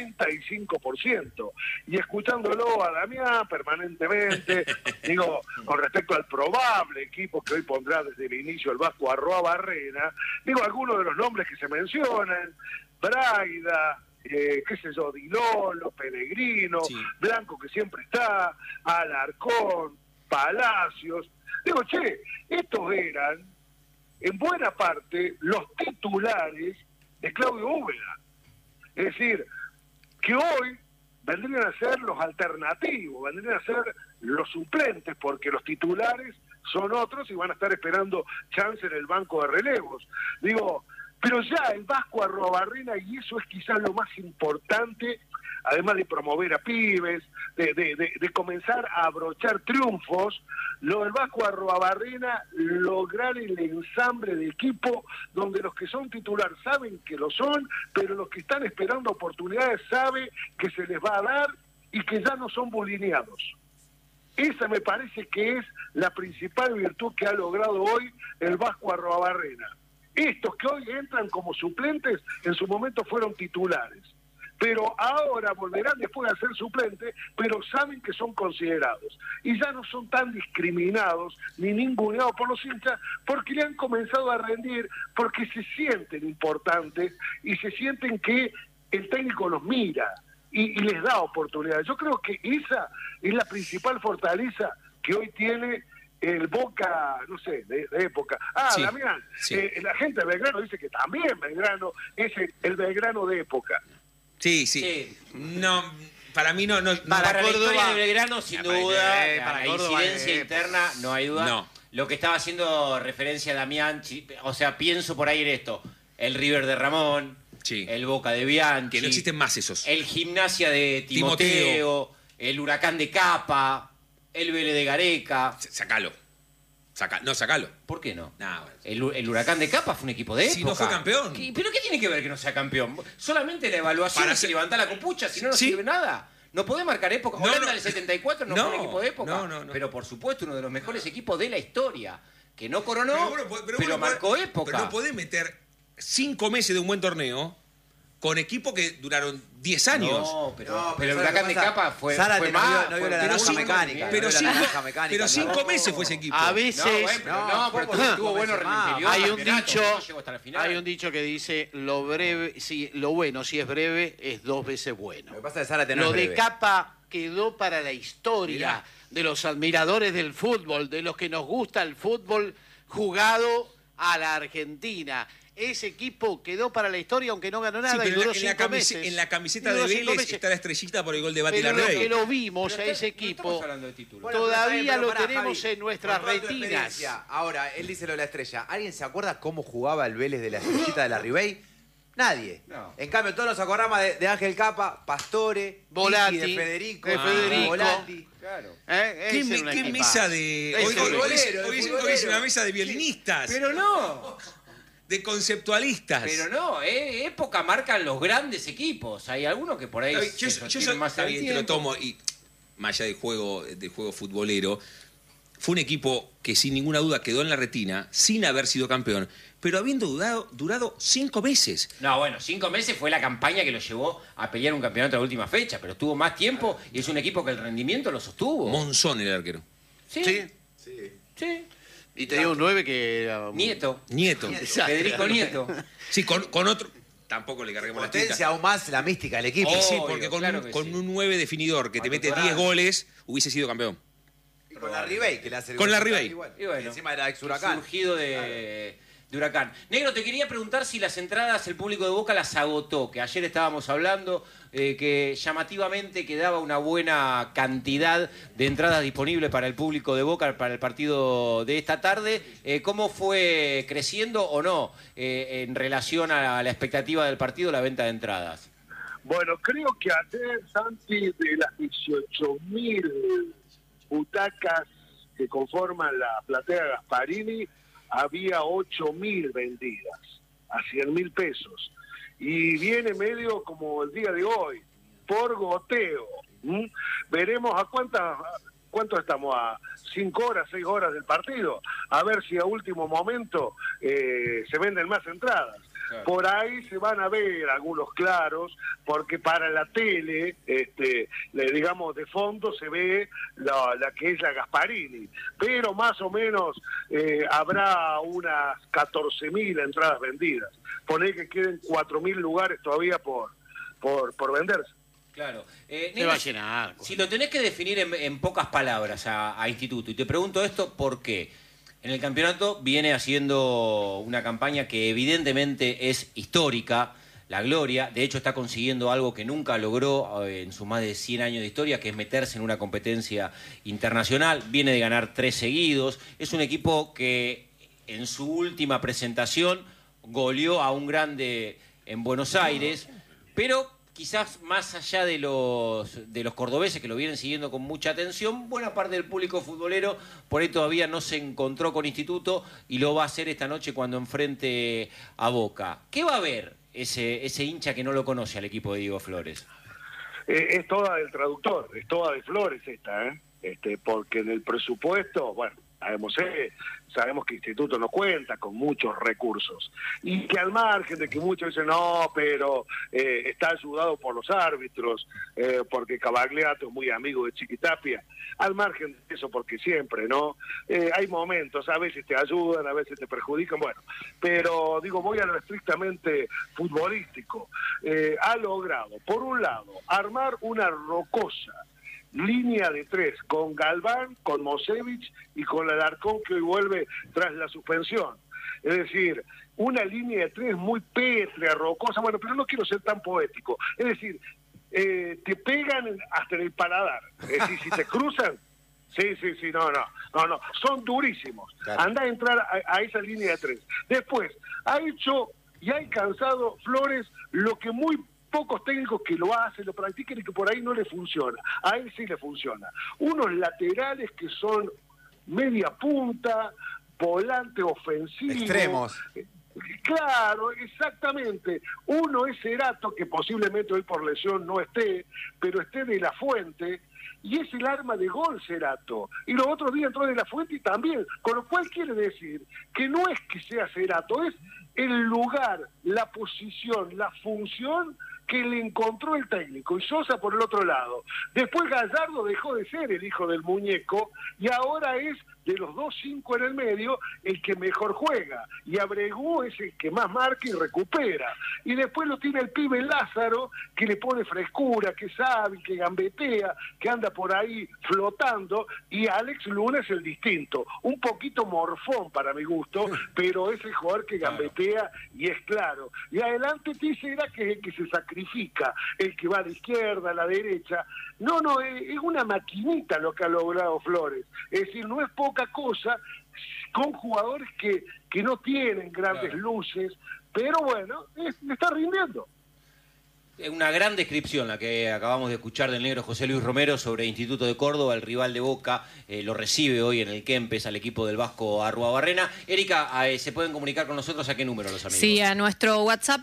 95%. Y escuchándolo a Damián permanentemente, digo, con respecto al probable equipo que hoy pondrá desde el inicio el Vasco Arruabarrena, digo, algunos de los nombres que se mencionan, Braida, qué sé yo, Dilolo, Pellegrino, sí. Blanco que siempre está, Alarcón, Palacios. Digo, che, estos eran en buena parte los titulares de Claudio Úbeda. Es decir, que hoy vendrían a ser los alternativos, vendrían a ser los suplentes, porque los titulares son otros y van a estar esperando chance en el banco de relevos. Digo, pero ya el Vasco Arruabarrena, y eso es quizás lo más importante, además de promover a pibes, de comenzar a abrochar triunfos, lo del Vasco Arruabarrena, lograr el ensamble de equipo donde los que son titular saben que lo son, pero los que están esperando oportunidades saben que se les va a dar y que ya no son bulineados. Esa me parece que es la principal virtud que ha logrado hoy el Vasco Arruabarrena. Estos que hoy entran como suplentes, en su momento fueron titulares. Pero ahora volverán después a ser suplentes, pero saben que son considerados. Y ya no son tan discriminados ni ninguneados por los hinchas, porque le han comenzado a rendir, porque se sienten importantes y se sienten que el técnico los mira y les da oportunidades. Yo creo que esa es la principal fortaleza que hoy tiene el Boca, no sé, de época. Sí, Damián, sí. La gente de Belgrano dice que también Belgrano es el Belgrano de época. Sí. No, para mí no. Para la historia de Belgrano, sin duda, para la incidencia interna, no hay duda. No. Lo que estaba haciendo referencia a Damián, o sea, pienso por ahí en esto. El River de Ramón, sí. El Boca de Bianchi. Que no existen más esos. El Gimnasia de Timoteo. El Huracán de Capa. El Vélez de Gareca. Sacalo. ¿Por qué no? Nah, bueno. El Huracán de Capa fue un equipo de época. Si no fue campeón. ¿Pero qué tiene que ver que no sea campeón? Solamente la evaluación es levantar la copucha, si no sirve nada. No podés marcar época. Holanda del 74 no fue un equipo de época. No. Pero por supuesto uno de los mejores equipos de la historia. Que no coronó, pero marcó época. Pero no podés meter 5 meses de un buen torneo con equipos que duraron 10 años. No, pero el Huracán de Capa fue más. No vio la naranja mecánica. Pero 5 meses fue ese equipo. A veces... pero tuvo buenos rendimentos. Hay un dicho que dice, lo bueno, si es breve, es 2 veces bueno. Lo que pasa es que lo de Capa quedó para la historia de los admiradores del fútbol, de los que nos gusta el fútbol jugado a la Argentina. Ese equipo quedó para la historia, aunque no ganó nada, y duró 5 meses. En la camiseta de Vélez está la estrellita por el gol de Bati Larrey. Pero lo que lo vimos a ese equipo, todavía lo tenemos en nuestras retinas. Ahora, él dice lo de la estrella. ¿Alguien se acuerda cómo jugaba el Vélez de la estrellita de la Ribey? Nadie. No. En cambio, todos nos acordamos de Ángel Capa, Pastore, Volati, de Federico. Volati. Claro. ¿Qué mesa de...? Hoy es una mesa de violinistas. Pero no. De conceptualistas. Pero no, época marcan los grandes equipos. Hay algunos que por ahí yo más bien te lo tomo, y más allá del juego futbolero, fue un equipo que sin ninguna duda quedó en la retina, sin haber sido campeón, pero habiendo durado 5 meses. No, bueno, 5 meses fue la campaña que lo llevó a pelear un campeonato a la última fecha, pero estuvo más tiempo y es un equipo que el rendimiento lo sostuvo. Monzón el arquero. Sí. Y tenía un 9 que era... Nieto. Federico Nieto. Sí, con otro... Tampoco le carguemos la tinta. Potencia aún más la mística del equipo. Sí, porque con un 9 definidor que te mete 10 goles, hubiese sido campeón. Y con la Ribey, que le hace el Con la Ribey. Y bueno, encima era ex Huracán. Surgido de Huracán. Negro, te quería preguntar si las entradas el público de Boca las agotó, que ayer estábamos hablando que llamativamente quedaba una buena cantidad de entradas disponibles para el público de Boca para el partido de esta tarde. ¿Cómo fue creciendo o no en relación a la expectativa del partido la venta de entradas? Bueno, creo que ayer, Santi, de las 18.000 butacas que conforman la platea Gasparini, había 8.000 vendidas a 100.000 pesos. Y viene medio como el día de hoy, por goteo. Veremos a cuántas ¿cuánto estamos? A 5 horas, 6 horas del partido, a ver si a último momento se venden más entradas. Claro. Por ahí se van a ver algunos claros, porque para la tele, digamos, de fondo se ve la que es la Gasparini, pero más o menos habrá unas 14.000 entradas vendidas. Poné que queden 4.000 lugares todavía por venderse. Claro. Se va a llenar. Si lo tenés que definir en pocas palabras a Instituto, y te pregunto esto, ¿por qué? En el campeonato viene haciendo una campaña que evidentemente es histórica, la gloria. De hecho, está consiguiendo algo que nunca logró en sus más de 100 años de historia, que es meterse en una competencia internacional. Viene de ganar 3 seguidos. Es un equipo que en su última presentación goleó a un grande en Buenos Aires, pero quizás más allá de los cordobeses que lo vienen siguiendo con mucha atención, buena parte del público futbolero por ahí todavía no se encontró con Instituto y lo va a hacer esta noche cuando enfrente a Boca. ¿Qué va a ver ese hincha que no lo conoce al equipo de Diego Flores? Es toda del traductor, es toda de Flores esta, porque en el presupuesto, bueno, sabemos que Instituto no cuenta con muchos recursos y que al margen de que muchos dicen no, pero está ayudado por los árbitros, porque Cavagliato es muy amigo de Chiquitapia, al margen de eso, porque siempre, ¿no? Hay momentos, a veces te ayudan, a veces te perjudican, bueno, pero digo, voy a lo estrictamente futbolístico. Ha logrado, por un lado, armar una rocosa línea de 3, con Galván, con Mosevich y con Alarcón, que hoy vuelve tras la suspensión. Es decir, una línea de 3 muy pétrea, rocosa, bueno, pero no quiero ser tan poético. Es decir, te pegan hasta en el paladar. Es decir, si te cruzan, sí, no, son durísimos. Claro. Anda a entrar a esa línea de 3. Después, ha hecho y ha alcanzado Flores lo que muy pocos técnicos que lo hacen, lo practican y que por ahí no le funciona. A él sí le funciona. Unos laterales que son media punta, volante ofensivo. Extremos. Claro, exactamente. Uno es Cerato, que posiblemente hoy por lesión no esté, pero esté de la Fuente, y es el arma de gol Cerato. Y los otros días entró de la Fuente y también. Con lo cual quiere decir que no es que sea Cerato, es el lugar, la posición, la función que le encontró el técnico, y Sosa por el otro lado. Después Gallardo dejó de ser el hijo del muñeco y ahora es de los 2-5 en el medio el que mejor juega, y Abregu es el que más marca y recupera, y después lo tiene el pibe Lázaro, que le pone frescura, que sabe, que gambetea, que anda por ahí flotando, y Alex Luna es el distinto, un poquito morfón para mi gusto, pero es el jugador que gambetea y es claro. Y adelante Tisera, que es el que se sacrifica, el que va a la izquierda, a la derecha. No, es una maquinita lo que ha logrado Flores. Es decir, no es poca cosa, con jugadores que no tienen grandes luces, pero bueno, le está rindiendo. Una gran descripción la que acabamos de escuchar del negro José Luis Romero sobre Instituto de Córdoba, el rival de Boca. Lo recibe hoy en el Kempes al equipo del Vasco Arruabarrena. Erika, ¿se pueden comunicar con nosotros a qué número los amigos? Sí, a nuestro WhatsApp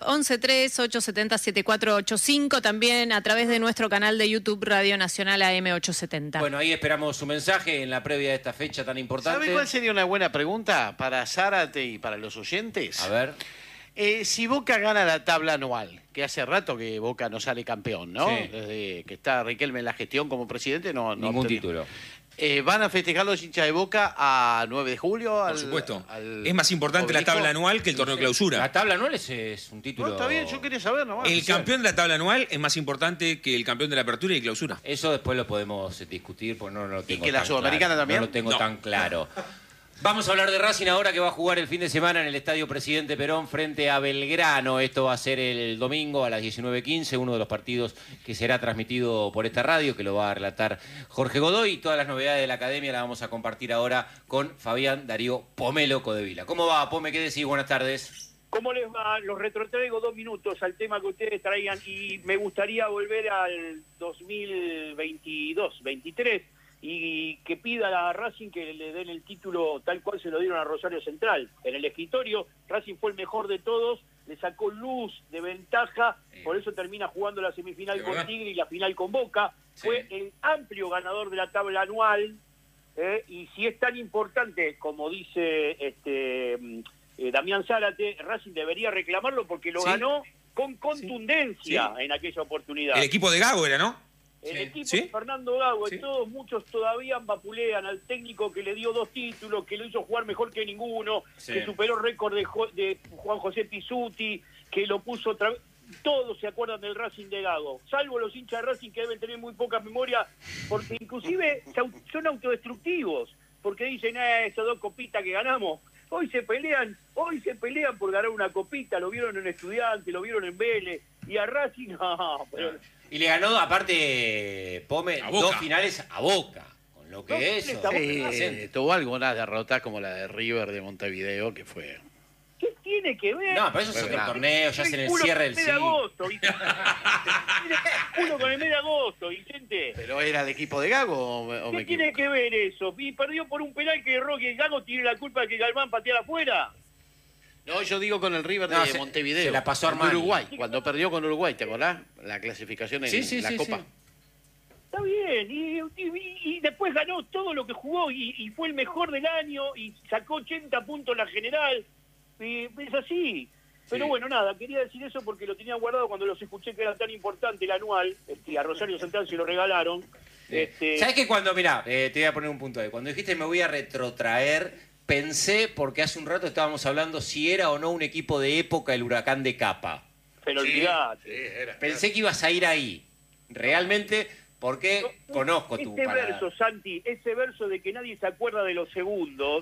1138707485, también a través de nuestro canal de YouTube Radio Nacional AM870. Bueno, ahí esperamos su mensaje en la previa de esta fecha tan importante. ¿Sabe cuál sería una buena pregunta para Zárate y para los oyentes? A ver. Si Boca gana la tabla anual, que hace rato que Boca no sale campeón, ¿no? Sí. Desde que está Riquelme en la gestión como presidente, no ningún título. ¿Van a festejar los hinchas de Boca a 9 de julio? Por supuesto. Es más importante la tabla anual que el torneo de clausura. La tabla anual es un título... No, está bien, yo quería saber nomás. El campeón de la tabla anual es más importante que el campeón de la apertura y clausura. Eso después lo podemos discutir, porque no lo tengo ¿Y que la Sudamericana claro. también? No lo tengo tan claro. Vamos a hablar de Racing ahora, que va a jugar el fin de semana en el Estadio Presidente Perón frente a Belgrano. Esto va a ser el domingo a las 19:15, uno de los partidos que será transmitido por esta radio, que lo va a relatar Jorge Godoy. Y todas las novedades de la academia las vamos a compartir ahora con Fabián Darío Pomelo Codevila. ¿Cómo va, Pome? ¿Qué decís? Buenas tardes. ¿Cómo les va? Los retrotraigo 2 minutos al tema que ustedes traigan y me gustaría volver al 2022-23 y que pida a Racing que le den el título tal cual se lo dieron a Rosario Central. En el escritorio, Racing fue el mejor de todos, le sacó luz de ventaja, por eso termina jugando la semifinal con Tigre y la final con Boca. fue el amplio ganador de la tabla anual, y si es tan importante como dice Damián Zárate, Racing debería reclamarlo porque lo ganó con contundencia en aquella oportunidad. El equipo de Gago era, ¿no? El equipo de Fernando Gago, muchos todavía vapulean al técnico que le dio 2 títulos, que lo hizo jugar mejor que ninguno, que superó récord de Juan José Pizzuti, que lo puso otra vez. Todos se acuerdan del Racing de Gago, salvo los hinchas de Racing que deben tener muy poca memoria, porque inclusive son autodestructivos, porque dicen, esas 2 copitas que ganamos, hoy se pelean por ganar una copita, lo vieron en Estudiantes, lo vieron en Vélez, y a Racing no, pero... Y le ganó, aparte, Pome, 2 finales a Boca, con lo que eso. Tuvo algunas derrotas como la de River de Montevideo, que fue... ¿Qué tiene que ver? No, pero eso es otro torneo, ya es en el cierre del siglo. Uno con el mes de agosto, Vicente. ¿Pero era el equipo de Gago o ¿Qué tiene que ver eso? Y perdió por un penal que erró, que Gago tiene la culpa de que Galván pateara afuera. No, yo digo con el River de Montevideo. Se la pasó a Armani. Uruguay, cuando perdió con Uruguay, ¿te acordás? La clasificación en la Copa. Está bien, y después ganó todo lo que jugó y fue el mejor del año y sacó 80 puntos en la general. Y es así. Pero bueno, nada, quería decir eso porque lo tenía guardado cuando los escuché que era tan importante el anual. A Rosario Central se lo regalaron. ¿Sabes que cuando, mirá, te voy a poner un punto ahí, cuando dijiste me voy a retrotraer, pensé, porque hace un rato estábamos hablando si era o no un equipo de época el Huracán de Capa. Pero olvidate. Pensé que ibas a ir ahí, realmente, porque conozco tu palabra. Verso, Santi, ese verso de que nadie se acuerda de los segundos,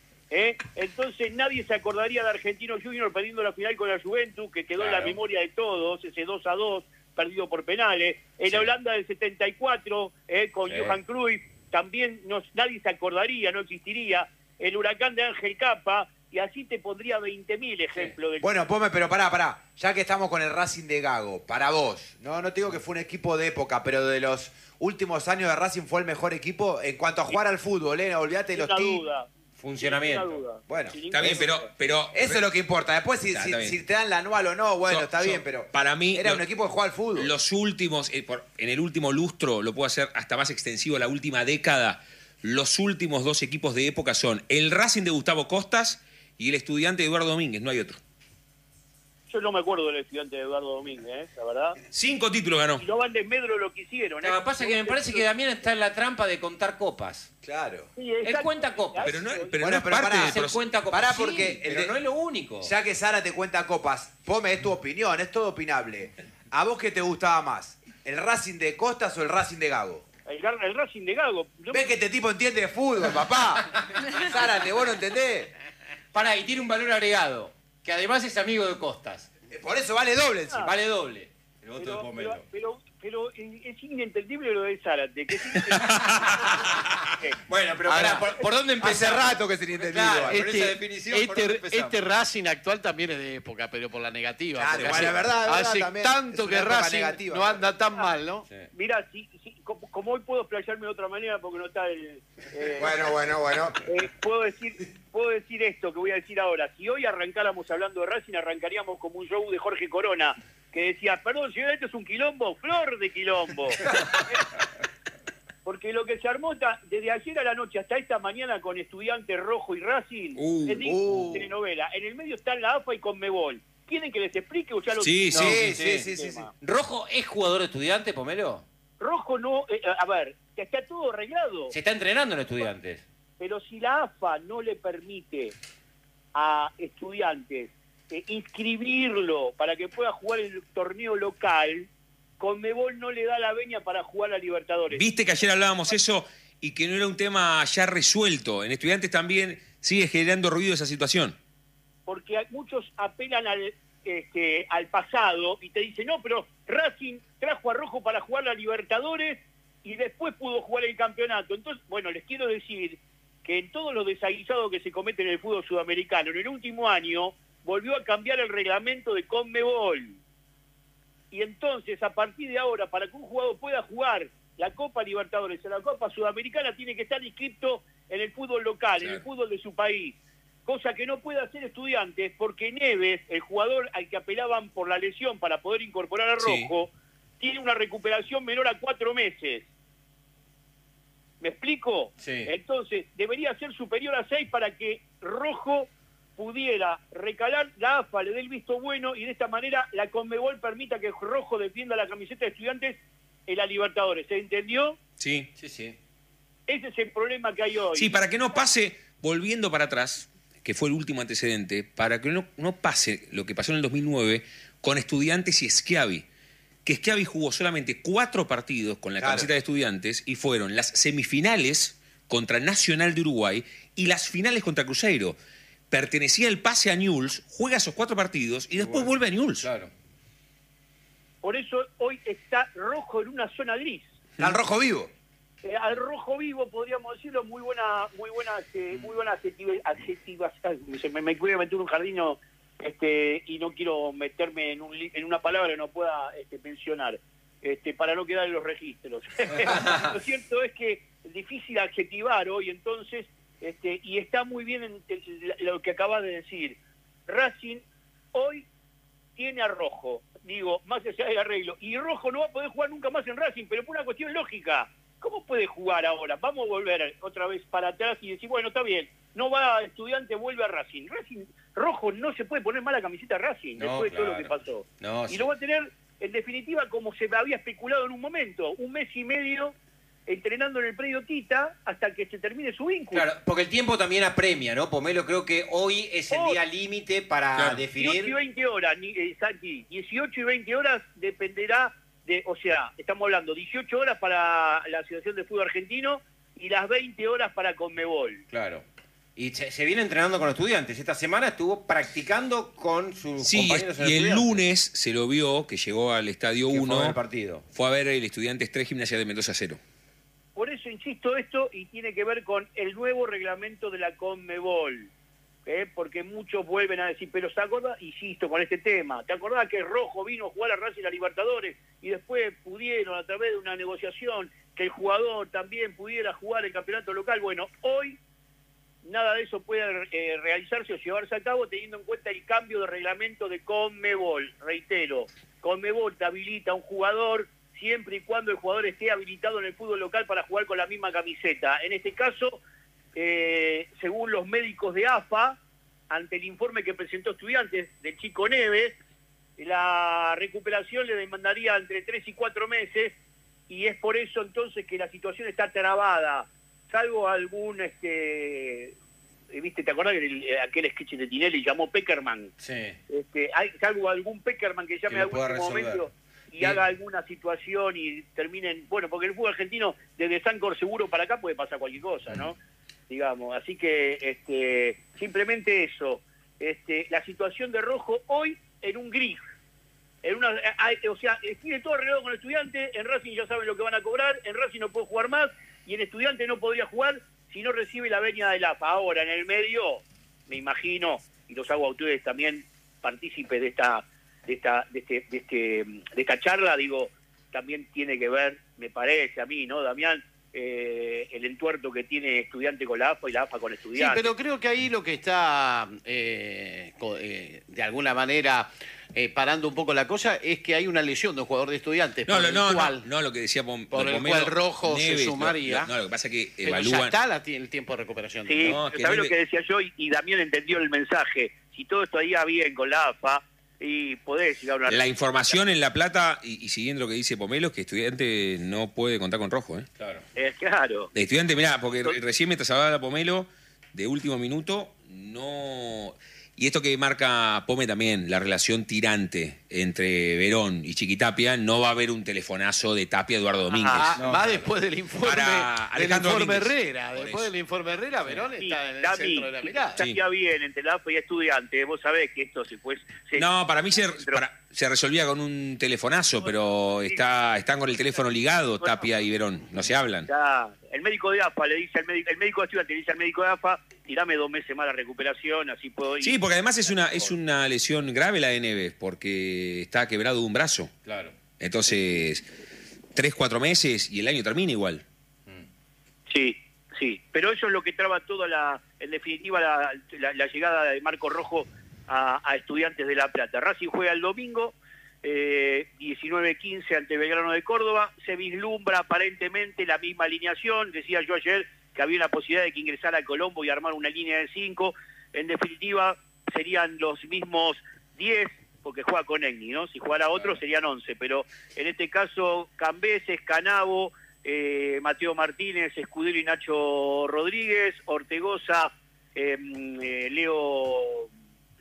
entonces nadie se acordaría de Argentinos Juniors perdiendo la final con la Juventus, que quedó en la memoria de todos, ese 2-2 perdido por penales. En Holanda del 74, con Johan Cruyff, también nadie se acordaría, no existiría. El Huracán de Ángel Capa, y así te pondría 20.000 ejemplos. Bueno, Pome, pero pará. Ya que estamos con el Racing de Gago, para vos, no te digo que fue un equipo de época, pero de los últimos años de Racing fue el mejor equipo en cuanto a jugar al fútbol, olvídate de los duda. Funcionamiento. Bueno, está bien, pero eso es lo que importa. Después si te dan la anual o no, bueno, está bien, pero para mí era un equipo que jugaba al fútbol. Los últimos, en el último lustro, lo puedo hacer hasta más extensivo, la última década, los últimos 2 equipos de época son el Racing de Gustavo Costas y el Estudiante de Eduardo Domínguez, no hay otro. Yo no me acuerdo del Estudiante de Eduardo Domínguez, la verdad. 5 títulos ganó. Y no van de medro lo que hicieron. Lo que pasa es que me parece que Damián está en la trampa de contar copas. Claro. Sí, él cuenta copas. Pero no es pará, parte del proceso. Cuenta copas. Pará, Sí, porque pero no es lo único. Ya que Sara te cuenta copas, Pome, es tu opinión, es todo opinable. ¿A vos qué te gustaba más? ¿El Racing de Costas o el Racing de Gago? El Racing de Gago. ¿Ves que este tipo entiende de fútbol, papá? Zárate, vos no entendés. Pará, y tiene un valor agregado, que además es amigo de Costas. Por eso vale doble encima. Vale doble. El voto de Pomelo. Pero es inentendible lo de Zárate. Que Bueno, pero pará, ¿por dónde empezar? Hace rato que es inentendible. Claro, Por esa definición, ¿por dónde empezamos? este Racing actual también es de época, pero por la negativa. Claro, Porque bueno, es verdad, hace también tanto es que una época Racing negativa, no anda tan mal, ¿no? Sí. Mirá, como hoy puedo explayarme de otra manera porque no está el... Bueno. Puedo decir esto que voy a decir ahora. Si hoy arrancáramos hablando de Racing, arrancaríamos como un show de Jorge Corona, que decía, perdón, si esto es un quilombo, flor de quilombo. Porque lo que se armó desde ayer a la noche hasta esta mañana con Estudiantes Rojo y Racing es digno de telenovela. En el medio están la AFA y Conmebol. ¿Quieren que les explique o ya lo Sí. ¿Rojo es jugador de Estudiante, Pomelo? Rojo no... a ver, está todo arreglado. Se está entrenando en Estudiantes. Pero si la AFA no le permite a Estudiantes inscribirlo para que pueda jugar el torneo local, Conmebol no le da la veña para jugar a Libertadores. Viste que ayer hablábamos eso y que no era un tema ya resuelto. En Estudiantes también sigue generando ruido esa situación. Porque muchos apelan al pasado y te dicen, no, pero Racing trajo a Rojo para jugar la Libertadores y después pudo jugar el campeonato. Entonces, bueno, les quiero decir que en todos los desaguisados que se cometen en el fútbol sudamericano, en el último año volvió a cambiar el reglamento de Conmebol. Y entonces, a partir de ahora, para que un jugador pueda jugar la Copa Libertadores o la Copa Sudamericana, tiene que estar inscrito en el fútbol local, en el fútbol de su país. Cosa que no puede hacer Estudiantes, porque Neves, el jugador al que apelaban por la lesión para poder incorporar a Rojo, tiene una recuperación menor a 4 meses. ¿Me explico? Sí. Entonces, debería ser superior a 6 para que Rojo pudiera recalar, la AFA le dé el visto bueno y de esta manera la Conmebol permita que Rojo defienda la camiseta de Estudiantes en la Libertadores. ¿Se entendió? Sí. Sí. Ese es el problema que hay hoy. Sí, para que no pase, volviendo para atrás, que fue el último antecedente, para que no pase lo que pasó en el 2009 con Estudiantes y Schiavi, que Schiavi jugó solamente 4 partidos con la camiseta de Estudiantes y fueron las semifinales contra Nacional de Uruguay y las finales contra Cruzeiro. Pertenecía el pase a Newell's, juega esos 4 partidos y después vuelve a Newell's. Claro. Por eso hoy está Rojo en una zona gris. Al rojo vivo. Al Rojo vivo, podríamos decirlo, muy buena adjetivas. Me voy a meter en un jardín y no quiero meterme en una palabra que no pueda mencionar, para no quedar en los registros. Lo cierto es que es difícil adjetivar hoy, entonces, y está muy bien en lo que acabas de decir. Racing hoy tiene a Rojo, digo, más allá del arreglo, y Rojo no va a poder jugar nunca más en Racing, pero por una cuestión lógica. ¿Cómo puede jugar ahora? Vamos a volver otra vez para atrás y decir, bueno, está bien, no va a Estudiante, vuelve a Racing. Rojo no se puede poner mal la camiseta a Racing después de todo lo que pasó. Y lo va a tener, en definitiva, como se había especulado en un momento, 1 mes y medio entrenando en el predio Tita hasta que se termine su vínculo. Claro, porque el tiempo también apremia, ¿no? Pomelo, creo que hoy es el día límite para definir... 18 y 20 horas, Santi, 18 y 20 horas dependerá o sea, estamos hablando 18 horas para la Asociación de Fútbol Argentino y las 20 horas para Conmebol. Claro. Y se viene entrenando con Estudiantes. Esta semana estuvo practicando con sus compañeros en y el Estudiantes. lunes se lo vio, que llegó al Estadio 1. Fue a ver el partido. Fue a ver el Estudiantes 3, Gimnasia de Mendoza 0. Por eso insisto esto y tiene que ver con el nuevo reglamento de la Conmebol. Porque muchos vuelven a decir, pero ¿se acuerda? Insisto con este tema, ¿te acordás que Rojo vino a jugar a Racing a Libertadores y después pudieron, a través de una negociación, que el jugador también pudiera jugar el campeonato local? Bueno, hoy nada de eso puede realizarse o llevarse a cabo teniendo en cuenta el cambio de reglamento de Conmebol. Reitero, Conmebol te habilita a un jugador siempre y cuando el jugador esté habilitado en el fútbol local para jugar con la misma camiseta. En este caso... según los médicos de AFA, ante el informe que presentó Estudiantes del Chico Neves, la recuperación le demandaría entre 3 y 4 meses, y es por eso entonces que la situación está trabada, salvo algún, ¿viste? ¿Te acordás que aquel sketch de Tinelli llamó Peckerman? Sí. Salvo algún Peckerman que llame a algún momento y haga alguna situación y terminen, bueno, porque el fútbol argentino desde Sancor seguro para acá puede pasar cualquier cosa, ¿no? Digamos, así que simplemente eso, la situación de Rojo hoy en un gris, o sea, tiene todo arreglado con el Estudiante, en Racing ya saben lo que van a cobrar, en Racing no puede jugar más y en Estudiante no podría jugar si no recibe la venia del AFA. Ahora en el medio, me imagino, y los hago a ustedes también partícipes de esta charla, digo, también tiene que ver, me parece a mí, ¿no, Damián? El entuerto que tiene Estudiante con la AFA y la AFA con Estudiante. Sí, pero creo que ahí lo que está de alguna manera parando un poco la cosa es que hay una lesión de un jugador de Estudiantes. No, lo que decía por el cual Rojo Neves, se sumaría. Lo que pasa es que pero evalúan... ya está el tiempo de recuperación. Sí, ¿sabés lo que decía yo? Y Damián entendió el mensaje. Si todo esto iba bien con la AFA, y podés llegar a una... La información en La Plata, y siguiendo lo que dice Pomelo, es que Estudiante no puede contar con Rojo. Claro. Claro. De Estudiante, mirá, porque recién mientras hablaba Pomelo, de último minuto, no... Y esto que marca Pome también, la relación tirante entre Verón y Chiquitapia, no va a haber un telefonazo de Tapia a Eduardo Domínguez. Va después del informe, Herrera. Por Después eso. del informe Herrera, Verón está en el centro de la mirada. Está bien entre la AFA y Estudiante. Vos sabés que esto No, para mí se resolvía con un telefonazo, pero están con el teléfono ligado Tapia y Verón, no se hablan. El médico de AFA le dice al médico, el médico de Estudiante le dice al médico de AFA, tirame 2 meses más la recuperación, así puedo ir. Sí, porque además es una lesión grave la de Neves, porque está quebrado de un brazo. Claro. Entonces, 3-4 meses y el año termina igual. Sí, pero eso es lo que traba toda en definitiva la llegada de Marco Rojo a Estudiantes de La Plata. Racing juega el domingo 19-15 ante Belgrano de Córdoba. Se vislumbra aparentemente la misma alineación. Decía yo ayer que había una posibilidad de que ingresara Colombo y armar una línea de 5. En definitiva, serían los mismos 10, porque juega con Egni, ¿no? Si jugara otro serían 11, pero en este caso Cambeses, Canavo, Mateo Martínez, Escudero y Nacho Rodríguez, Ortegoza, Leo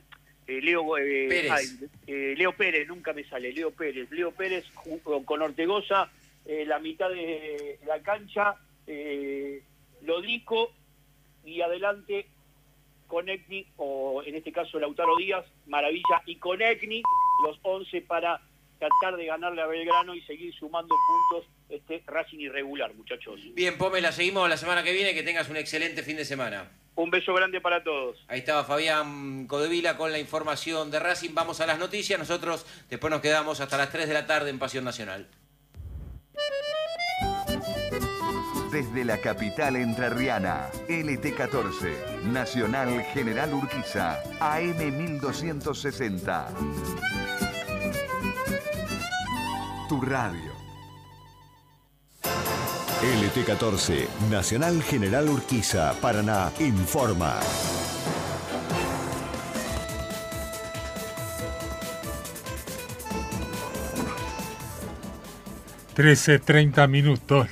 Pérez, nunca me sale, Leo Pérez con Ortegoza, la mitad de la cancha, Lodico, y adelante con Egni, o en este caso Lautaro Díaz, Maravilla, y con Egni, los 11 para tratar de ganarle a Belgrano y seguir sumando puntos este Racing irregular, muchachos. Bien, Pome, la seguimos la semana que viene, que tengas un excelente fin de semana. Un beso grande para todos. Ahí estaba Fabián Codevila con la información de Racing. Vamos a las noticias, nosotros después nos quedamos hasta las 3 de la tarde en Pasión Nacional. Desde la capital entrerriana, LT14, Nacional General Urquiza, AM 1260. Tu radio. LT14, Nacional General Urquiza, Paraná, informa. 13:30.